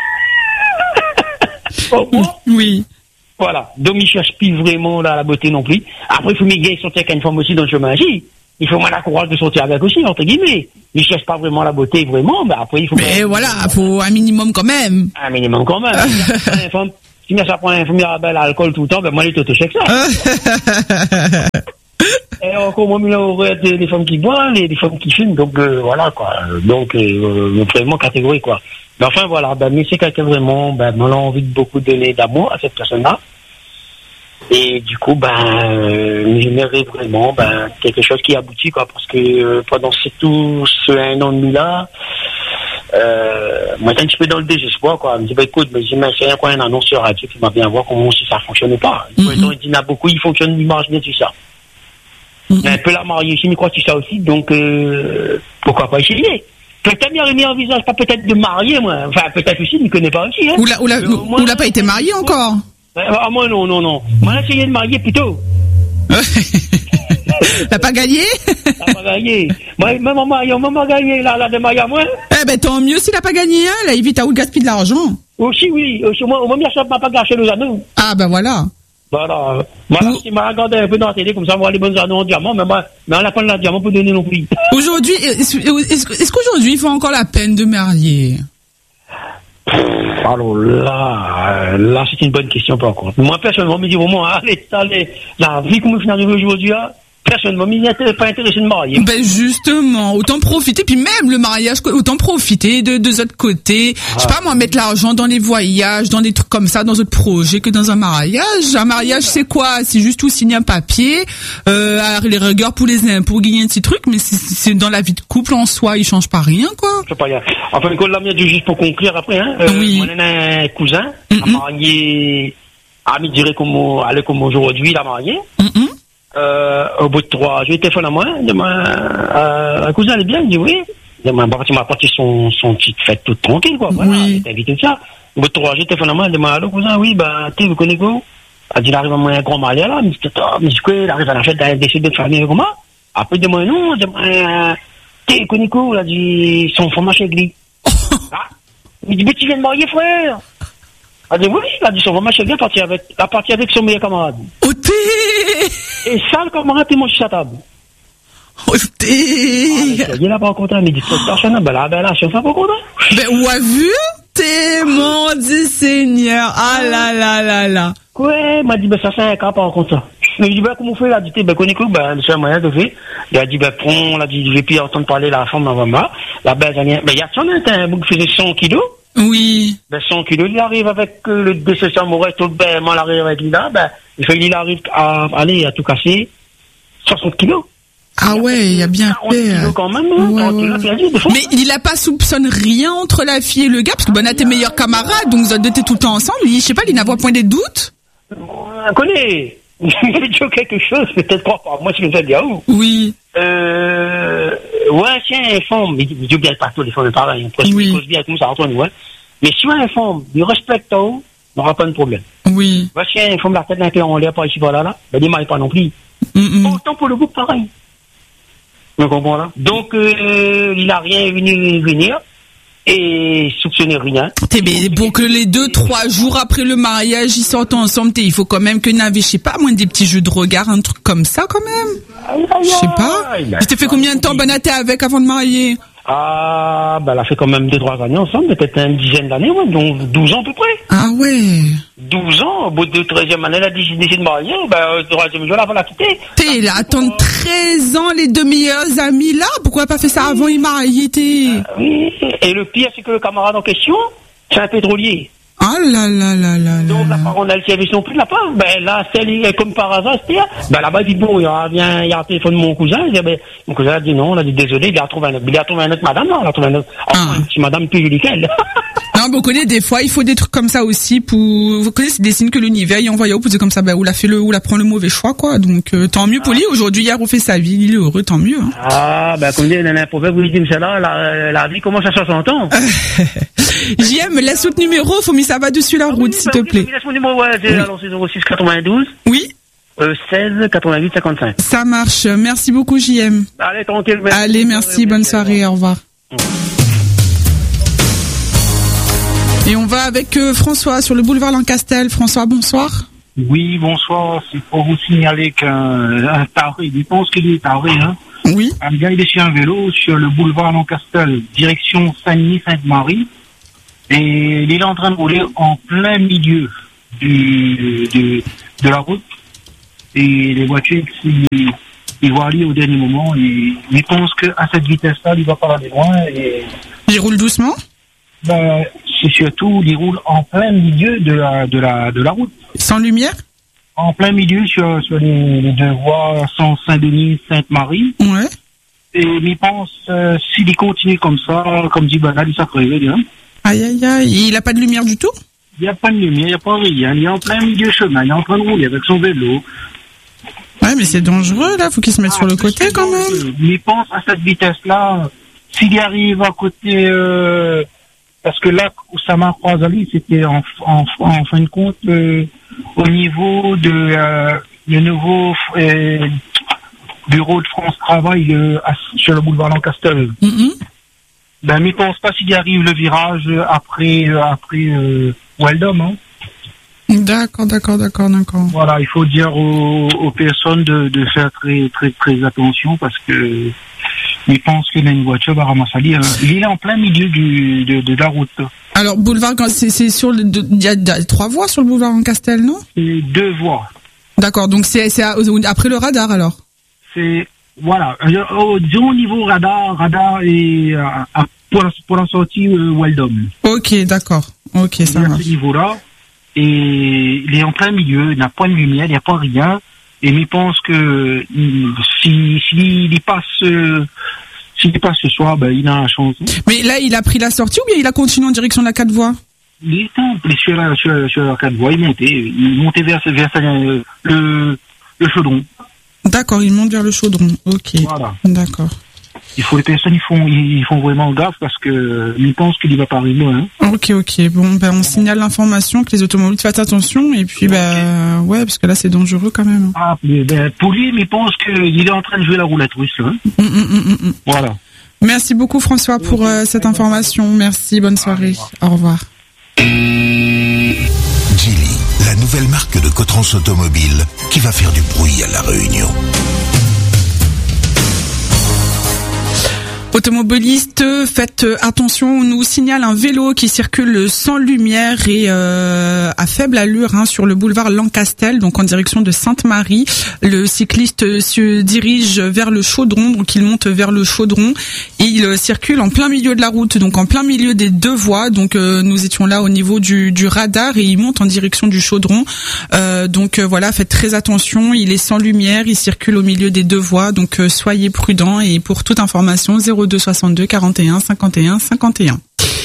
Oh, oui. Voilà. Donc, il ne cherche plus vraiment la, la beauté non plus. Après, il faut m'y sortir avec une femme aussi dans le chemin ici. Il faut moins la courage de sortir avec aussi, entre guillemets. Il ne cherche pas vraiment la beauté, vraiment. Mais après, il faut. Mais voilà, il faut un minimum quand même. Un minimum quand même. Si ça prend un Mirabelle alcool tout le temps, ben moi, je te chèque ça. Et encore moins, il y aurait des femmes qui boivent, les, des femmes qui fument. Donc, euh, voilà, quoi. Donc, euh, vraiment catégorie, quoi. Mais enfin, voilà, ben, mais c'est quelqu'un vraiment, ben, on a envie de beaucoup donner d'amour à cette personne-là. Et du coup, ben, euh, j'aimerais vraiment, ben, quelque chose qui aboutit, quoi, parce que euh, pendant ce, tout ce un an et demi là, euh, moi, j'étais un petit peu dans le désespoir, quoi. Je me dis, ben, écoute, mais j'ai essayé quoi, un annonce sur radio qui m'a bien voir comment si ça fonctionne pas. Mm-hmm. Il y en a beaucoup, il fonctionne, il marche bien, tout ça. Mm-hmm. Mais un peu la mariée ici, mais quoi, tout ça aussi, donc, euh, pourquoi pas essayer? Peut-être bien remis en visage, pas peut-être de marier, moi. Enfin, peut-être aussi, il ne connaît pas aussi, hein. Ou l'a, ou l'a, ou, ou l'a pas été marié encore? Ah, moi, non, non, non. Moi, j'ai essayé de marier plutôt. T'as pas gagné? T'as pas gagné. Moi, même mon mari, maman a gagné, là, là, de marier à moi. Eh ben, tant mieux s'il a pas gagné, hein. Là, il vit à où gaspiller de l'argent. Aussi, oui. Aussi, moi, au moins, ça m'a pas gâché les anneaux. Ah, ben voilà. Voilà. Moi, là, il m'a regardé un peu dans la télé, comme ça, voir les bonnes anneaux en diamant, mais moi, mais on n'a pas de diamant pour donner non plus. Aujourd'hui, est-ce, est-ce qu'aujourd'hui, il faut encore la peine de marier? Alors là, euh, là, c'est une bonne question par contre. Moi, personnellement, me dit au moins, allez, allez, la vie comme je suis arrivé aujourd'hui, personnellement, il n'était pas intéressé de me marier. Ben justement, autant profiter, puis même le mariage, autant profiter de deux autres côtés. Ah. Je sais pas moi, mettre l'argent dans les voyages, dans des trucs comme ça, dans d'autres projets que dans un mariage. Un mariage, c'est quoi? C'est juste tout signer un papier, euh, les regards pour les impôts, gagner un petit truc, mais c'est, c'est dans la vie de couple en soi, il change pas rien, quoi. Je sais pas rien. Enfin, Nicole, là, juste pour conclure après, hein. Euh, oui. Moi, j'ai un cousin, mm-hmm. a marié, à mi dirait comme, allez, comme aujourd'hui, il a marié. Mm-hmm. Euh, au bout de trois, je téléphone à moi, euh, un cousin, elle est bien, il dit oui. Il m'a apporté son, son petite fête toute tranquille, quoi. Voilà, oui. Il est invité tout ça. Au bout de trois, je téléphone à moi, elle dit, allô, cousin, oui, bah, tu vous connaissez quoi? Elle dit, il arrive à moi un grand mariage là, mais je dis, quoi, il arrive à la fête d'un décès de famille, comment? Après, il dit, moi, non, il dit, tu connais quoi? Il a dit, son fromage avec lui. Il dit, mais tu viens de marier, frère? Elle dit, oui, il a dit, son fromage avec lui, parti avec, a parti avec son meilleur camarade. Oh, t'es! Et ça, le camarade, il mange sur sa table. Oh, t'es! Ah, il n'a pas content, mais il dit, personne, ben là, ben là, je suis pas content. Ben, ou a vu? T'es, mon Dieu Seigneur. Ah là là là là. Ouais, il m'a dit, ben ça, c'est un cas, pas content. Il m'a dit, ben, comment on fait, il a dit, ben, connais quoi, ben, c'est un moyen de faire. Il a dit, ben, prends, il a dit, je vais plus entendre parler la femme dans ma la belle, ben, il y a son un bouc qui faisait cent kilos. Oui. Ben, cent kilos, il arrive avec euh, le décès amoureux, tout ben, mal arrive avec lui là, ben, il arrive à aller, à tout casser, soixante kilos. Ah ouais, il y a bien fait. Quand même, hein, ouais, quand ouais. Il a perdu, mais il a pas soupçonné rien entre la fille et le gars, parce que bon, a tes meilleurs camarades, donc vous êtes tout le temps ensemble. Je sais pas, il n'a pas point des doutes. On connaît. Il dit quelque chose, peut-être pas par moi, si je veux dire. Oui. Euh, ouais, si un femme, mais je dis bien pas tous les femmes pareil, hein, parce que je bien comme ça entre nous, hein. Mais si un femme, il respecte, on n'aura pas de problème. Oui. Ouais, si un femme, la tête d'un peu en l'air, pas ici, voilà, là, ben, il m'aille pas non plus. Mm-hmm. Autant pour le groupe, pareil. Vous comprenez, là? Donc, euh, il n'a rien venu venir. Et soupçonner rien. T'es mais pour que les deux, trois jours après le mariage, ils sortent ensemble, il faut quand même que n'avait, je sais pas, moins des petits jeux de regard, un truc comme ça, quand même. Je sais pas. Tu t'es fait combien de temps, Bonaté, avec avant de marier? Ah, ben, elle a fait quand même deux, trois années ensemble, peut-être une dizaine d'années, ouais, donc douze ans à peu près. Ah ouais. douze ans, au bout de treizième année, elle a décidé de marier, ben, le troisième jour, elle va la quitter. T'es là, attendre treize ans, les deux meilleurs amis là, pourquoi pas fait ça avant, il marié, t'es? Euh, oui, et le pire, c'est que le camarade en question, c'est un pétrolier. Ah là là là là. Donc, la parole, elle service non plus de la part. Ben, là, c'est comme par hasard, c'était, ben, là-bas, il dit, bon, il y a, il y a un téléphone de mon cousin, il dit, ben, mon cousin a dit non, on a dit, désolé, il a trouvé un autre, il a trouvé un autre madame, non, il a trouvé un autre, enfin, ah. Si madame plus jolie qu'elle. Non, mais on connaît des fois, il faut des trucs comme ça aussi pour, vous connaissez, c'est des signes que l'univers, il envoie au pour dire comme ça, ben, ou la fait le, ou la prend le mauvais choix, quoi. Donc, euh, tant mieux pour lui. Aujourd'hui, hier, on fait sa vie, il est heureux, tant mieux, hein. Ah, ben, comme dit, il y a un proverbe, vous lui dites, là, la, la vie commence à soixante ans. J M, laisse votre numéro, faut mis ça va dessus la route, s'il te plaît. Laisse mon numéro, ouais, c'est alors c'est zéro six quatre-vingt-douze. Oui. Euh, seize quatre-vingt-huit cinquante-cinq. Ça marche. Merci beaucoup, J M. Allez, tranquille. Merci. Allez, merci, bonne soirée, au revoir. Et on va avec euh, François sur le boulevard Lancastel. François, bonsoir. Oui, bonsoir. C'est pour vous signaler qu'un un taré, il pense qu'il est taré, hein. Oui. Un gars, il est sur un vélo sur le boulevard Lancastel, direction Saint-Denis-Sainte-Marie. Et il est en train de rouler en plein milieu du, du, de la route. Et les voitures, ils, ils vont aller au dernier moment. Et ils pensent qu'à cette vitesse-là, il va pas aller loin. Et il roule doucement? Ben, c'est surtout, il roule en plein milieu de la, de la, de la route. Sans lumière? En plein milieu sur, sur les, les deux voies, sans Saint-Denis-Sainte-Marie. Ouais. Et ils pensent, euh, s'il continue comme ça, comme dit ben là, il s'apprécie, hein. Aïe, aïe, aïe. Il n'a pas de lumière du tout? Il n'y a pas de lumière, il n'y a pas rien. Il est en plein milieu du chemin, il est en train de rouler avec son vélo. Ouais, mais c'est dangereux, là. Faut qu'il se mette ah, sur le côté, quand même. Mais il pense à cette vitesse-là, s'il arrive à côté, euh, parce que là, où ça m'a croisé, c'était en, en, en fin de compte, euh, au niveau de, euh, le nouveau, euh, bureau de France Travail, euh, à, sur le boulevard Lancastel. Mm-hmm. Ben, mais pense pas s'il arrive le virage après, euh, après, euh, Weldom, hein. D'accord, d'accord, d'accord, d'accord. Voilà, il faut dire aux, aux personnes de, de faire très, très, très attention parce que ils pensent qu'il a une voiture va ramasser. Il est en plein milieu du, de, de la route. Alors, boulevard, c'est, c'est sur le, il y a, y a trois voies sur le boulevard Lancastel, non? C'est deux voies. D'accord, donc c'est, c'est à, après le radar, alors? C'est, voilà, au, disons au niveau radar, radar et, euh, à, pour, la, pour la sortie, euh, Weldom. Ok, d'accord. Ok, ça marche. À ce niveau-là. Et il est en plein milieu, il n'a pas de lumière, il n'y a pas rien. Et il pense que, si, s'il y passe, euh, s'il y passe ce soir, ben, il a la chance. Mais là, il a pris la sortie ou bien il a continué en direction de la quatre voies? Il était sur la, sur, sur la quatre voies, il montait, il montait vers, vers, vers le, le chaudron. D'accord, il monte vers le chaudron. Ok. Voilà. D'accord. Il faut les personnes, ils font, ils font vraiment gaffe parce que ils pensent qu'il y va pas arriver. Hein. Ok, ok. Bon, ben on signale l'information que les automobilistes fassent attention et puis ben okay. ouais, parce que là c'est dangereux quand même. Ah, ben pour lui, il pense qu'il est en train de jouer la roulette russe là. Hein. Mm, mm, mm, mm. Voilà. Merci beaucoup François pour euh, cette information. Merci, bonne soirée. Au revoir. Geely, la nouvelle marque de Cotrans Automobile qui va faire du bruit à La Réunion. Automobilistes, faites attention, on nous signale un vélo qui circule sans lumière et euh, à faible allure hein, sur le boulevard Lancastel, donc en direction de Sainte-Marie. Le cycliste se dirige vers le chaudron, donc il monte vers le chaudron et il circule en plein milieu de la route, donc en plein milieu des deux voies. Donc euh, nous étions là au niveau du, du radar et il monte en direction du chaudron. Euh, donc euh, voilà, faites très attention, il est sans lumière, il circule au milieu des deux voies, donc euh, soyez prudents et pour toute information zéro deux soixante-deux quarante et un cinquante et un cinquante et un.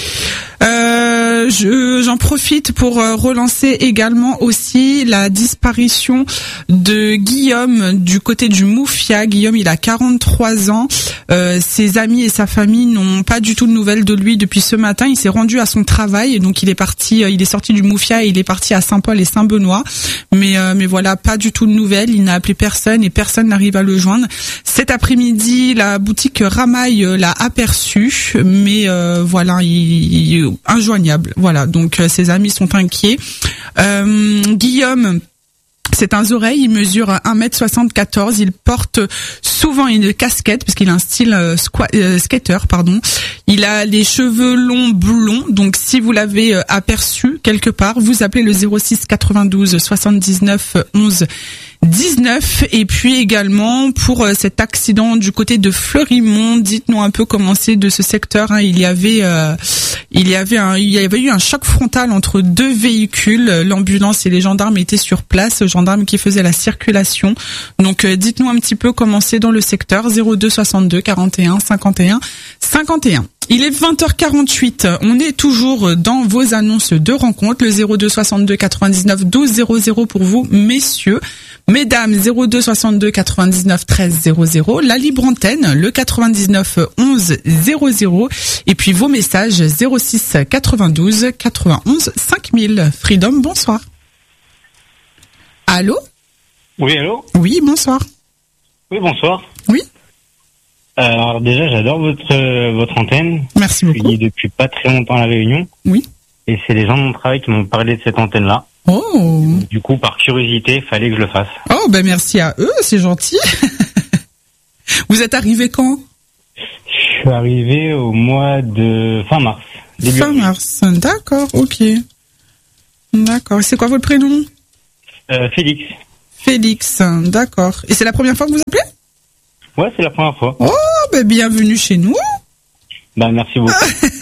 Euh, je, j'en profite pour relancer également aussi la disparition de Guillaume du côté du Moufia. Guillaume, il a quarante-trois ans. Euh, ses amis et sa famille n'ont pas du tout de nouvelles de lui depuis ce matin. Il s'est rendu à son travail, donc il est parti, il est sorti du Moufia et il est parti à Saint-Paul et Saint-Benoît. Mais euh, mais voilà, pas du tout de nouvelles. Il n'a appelé personne et personne n'arrive à le joindre. Cet après-midi, la boutique Ramaille l'a aperçu, mais euh, voilà, il, il injoignable. Voilà, donc euh, ses amis sont inquiets. Euh, Guillaume, c'est un oreille, il mesure un mètre soixante-quatorze, il porte souvent une casquette parce qu'il a un style euh, squa- euh, skater, pardon. Il a les cheveux longs blonds, donc si vous l'avez euh, aperçu quelque part, vous appelez le zéro six quatre-vingt-douze soixante-dix-neuf onze dix-neuf. Et puis également pour euh, cet accident du côté de Fleurimont, dites-nous un peu comment c'est de ce secteur. Hein. Il y avait, euh, il y avait, un, il y avait eu un choc frontal entre deux véhicules. L'ambulance et les gendarmes étaient sur place, gendarmes qui faisaient la circulation. Donc euh, dites-nous un petit peu comment c'est dans le secteur. zéro deux soixante-deux quarante et un cinquante et un cinquante et un. Il est vingt heures quarante-huit, on est toujours dans vos annonces de rencontres, le zéro deux soixante-deux quatre-vingt-dix-neuf douze zéro zéro pour vous, messieurs. Mesdames, zéro deux soixante-deux quatre-vingt-dix-neuf treize zéro zéro, la libre antenne, le quatre-vingt-dix-neuf onze zéro zéro, et puis vos messages zéro six quatre-vingt-douze quatre-vingt-onze cinq mille. Freedom, bonsoir. Allô? Oui, allô? Oui, bonsoir. Oui, bonsoir. Oui. Alors déjà, j'adore votre euh, votre antenne. Merci beaucoup. Je suis depuis pas très longtemps à La Réunion. Oui. Et c'est les gens de mon travail qui m'ont parlé de cette antenne-là. Oh. Du coup, par curiosité, fallait que je le fasse. Oh, ben merci à eux, c'est gentil. Vous êtes arrivé quand? Je suis arrivé au mois de fin mars. Début fin mars, d'accord, ok. D'accord. Et c'est quoi votre prénom? euh, Félix. Félix, d'accord. Et c'est la première fois que vous appelez? Ouais, c'est la première fois. Oh, ben bienvenue chez nous. Bah, merci beaucoup.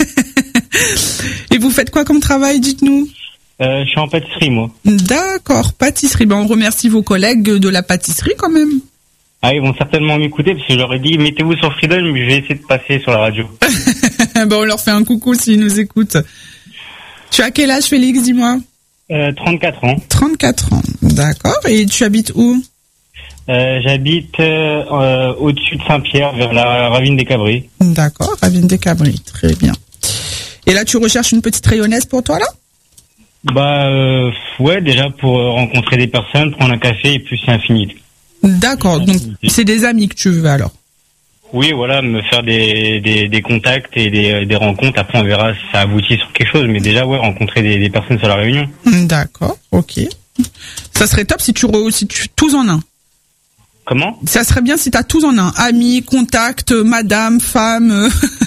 Et vous faites quoi comme travail, dites-nous? euh, Je suis en pâtisserie, moi. D'accord, pâtisserie. Ben, on remercie vos collègues de la pâtisserie quand même. Ah, ils vont certainement m'écouter parce que je leur ai dit, mettez-vous sur Freedom, mais je vais essayer de passer sur la radio. Ben, on leur fait un coucou s'ils nous écoutent. Tu as quel âge, Félix, dis-moi? euh, trente-quatre ans. trente-quatre ans, d'accord. Et tu habites où? Euh, j'habite euh, euh, au-dessus de Saint-Pierre, vers la ravine des Cabris. D'accord, ravine des Cabris, très bien. Et là, tu recherches une petite rayonnaise pour toi, là? Bah, euh, ouais, déjà pour euh, rencontrer des personnes, prendre un café et puis c'est infini. D'accord, donc c'est des amis que tu veux, alors? Oui, voilà, me faire des, des, des contacts et des, des rencontres. Après, on verra si ça aboutit sur quelque chose. Mais déjà, ouais, rencontrer des, des personnes sur la Réunion. D'accord, ok. Ça serait top si tu, re, si tu tous en un. Comment? Ça serait bien si t'as tous en un. Amis, contacts, madame, femme.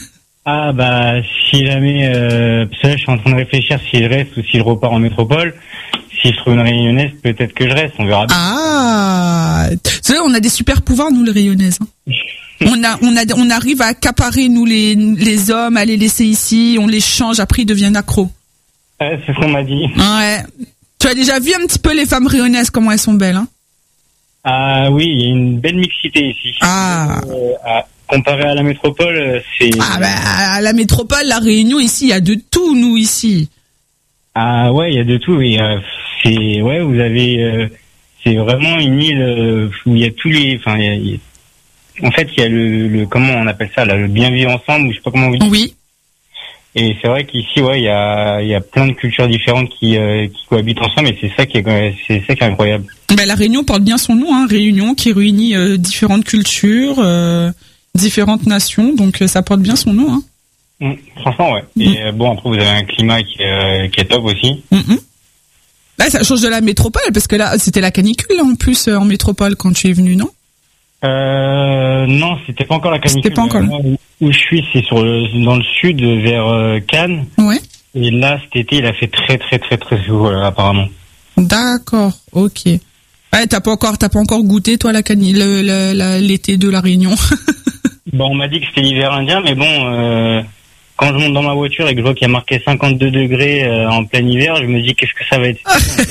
Ah bah si jamais, euh, parce que là, je suis en train de réfléchir si je reste ou si je repars en métropole. Si je trouve une Réunionnaise, peut-être que je reste, on verra bien. Ah, tu sais, on a des super pouvoirs nous les Réunionnaises. Hein. on a, on a, on arrive à accaparer nous les les hommes, à les laisser ici, on les change, après ils deviennent accros. Ouais, c'est ce qu'on m'a dit. Ouais. Tu as déjà vu un petit peu les femmes réunionnaises comment elles sont belles, hein? Ah oui, il y a une belle mixité ici. Ah. Euh, à, comparé à la métropole, c'est. Ah bah à la métropole, la Réunion ici, il y a de tout nous ici. Ah ouais, il y a de tout. Oui, euh, c'est ouais, vous avez, euh, c'est vraiment une île euh, où il y a tous les, enfin, il y a, il y a, en fait, il y a le, le, comment on appelle ça là, le bien vivre ensemble, ou je sais pas comment vous dites. Oui. Et c'est vrai qu'ici, ouais, il y a, il y a plein de cultures différentes qui, euh, qui cohabitent ensemble, et c'est ça qui est, c'est ça qui est incroyable. Ben la Réunion porte bien son nom, hein, Réunion qui réunit euh, différentes cultures, euh, différentes nations, donc euh, ça porte bien son nom, hein. Mmh, franchement, ouais. Mmh. Et euh, bon, après, vous avez un climat qui est, euh, qui est top aussi. Mmh. Là, ça change de la métropole, parce que là, c'était la canicule, là, en plus, euh, en métropole, quand tu es venu, non? Euh, non, c'était pas encore la canicule. C'était pas encore. Moi, où, où je suis, c'est sur le, dans le sud, vers euh, Cannes. Ouais. Et là, cet été, il a fait très, très, très, très chaud, euh, apparemment. D'accord, ok. Ouais, t'as pas encore, t'as pas encore goûté, toi, la cani- le, le, la, l'été de la Réunion. Bon, on m'a dit que c'était l'hiver indien, mais bon, euh, quand je monte dans ma voiture et que je vois qu'il y a marqué cinquante-deux degrés euh, en plein hiver, je me dis qu'est-ce que ça va être.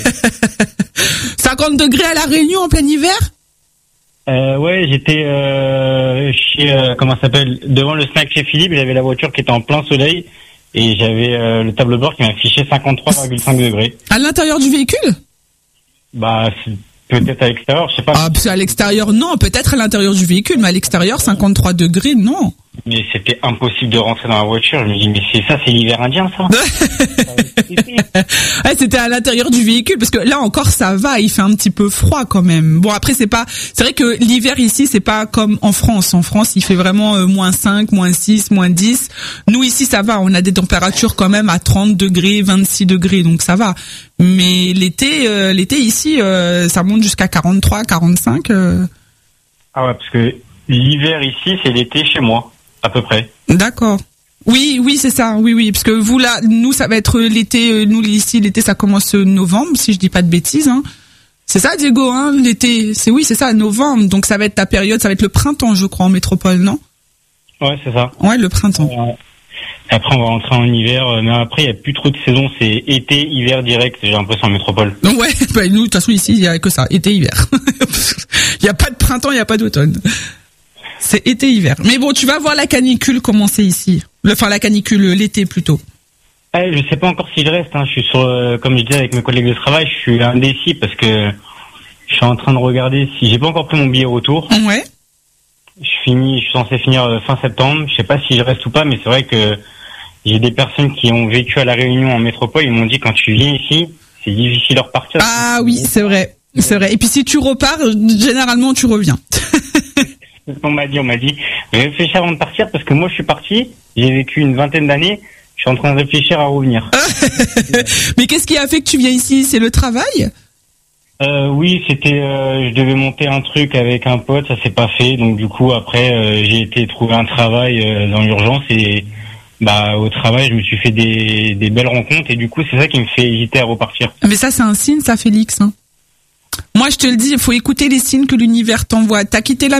cinquante degrés à la Réunion en plein hiver? Euh, ouais, j'étais euh, chez, euh, comment ça s'appelle, devant le snack chez Philippe, j'avais la voiture qui était en plein soleil et j'avais euh, le tableau de bord qui m'affichait cinquante-trois virgule cinq degrés. À l'intérieur du véhicule? Bah, c'est peut-être à l'extérieur, je sais pas. Ah, parce qu'à l'extérieur, non, peut-être à l'intérieur du véhicule, mais à l'extérieur, cinquante-trois degrés, non. Mais c'était impossible de rentrer dans la voiture. Je me dis, mais c'est ça, c'est l'hiver indien, ça. Ouais, c'était à l'intérieur du véhicule, parce que là encore, ça va, il fait un petit peu froid quand même. Bon, après, c'est pas, c'est vrai que l'hiver ici, c'est pas comme en France. En France, il fait vraiment euh, moins cinq, moins six, moins dix. Nous, ici, ça va. On a des températures quand même à trente degrés, vingt-six degrés, donc ça va. Mais l'été, euh, l'été ici, euh, ça monte jusqu'à quarante-trois, quarante-cinq. Euh... Ah ouais, parce que l'hiver ici, c'est l'été chez moi, à peu près. D'accord. Oui, oui, c'est ça. Oui, oui, parce que vous là, nous, ça va être l'été. Nous ici, l'été, ça commence novembre, si je dis pas de bêtises. Hein. C'est ça, Diego, hein, l'été. C'est oui, c'est ça, novembre. Donc ça va être ta période, ça va être le printemps, je crois, en métropole, non? Ouais, c'est ça. Ouais, le printemps. Euh, après, on va rentrer en hiver, mais après, il y a plus trop de saisons. C'est été, hiver direct. J'ai l'impression en métropole. Donc ouais, bah, nous, de toute façon, ici, il y a que ça, été, hiver. Il y a pas de printemps, il y a pas d'automne. C'est été-hiver. Mais bon, tu vas voir la canicule commencer ici. Enfin, la canicule, l'été plutôt. Eh, je sais pas encore si je reste. Hein. Je suis sur, euh, comme je disais avec mes collègues de travail, je suis indécis parce que je suis en train de regarder si j'ai pas encore pris mon billet retour. Ouais. Je finis, je suis censé finir euh, fin septembre. Je sais pas si je reste ou pas, mais c'est vrai que j'ai des personnes qui ont vécu à la Réunion en métropole. Ils m'ont dit quand tu viens ici, c'est difficile de repartir. Ah oui, c'est vrai, c'est vrai. Et puis si tu repars, généralement tu reviens. On m'a dit, on m'a dit, réfléchis avant de partir parce que moi je suis parti, j'ai vécu une vingtaine d'années, je suis en train de réfléchir à revenir. Mais qu'est-ce qui a fait que tu viens ici? C'est le travail? euh, Oui, c'était, euh, je devais monter un truc avec un pote, ça s'est pas fait, donc du coup après euh, j'ai été trouver un travail euh, dans l'urgence et bah au travail je me suis fait des, des belles rencontres et du coup c'est ça qui me fait hésiter à repartir. Mais ça c'est un signe, ça, Félix. Hein. Moi je te le dis, il faut écouter les signes que l'univers t'envoie. T'as quitté la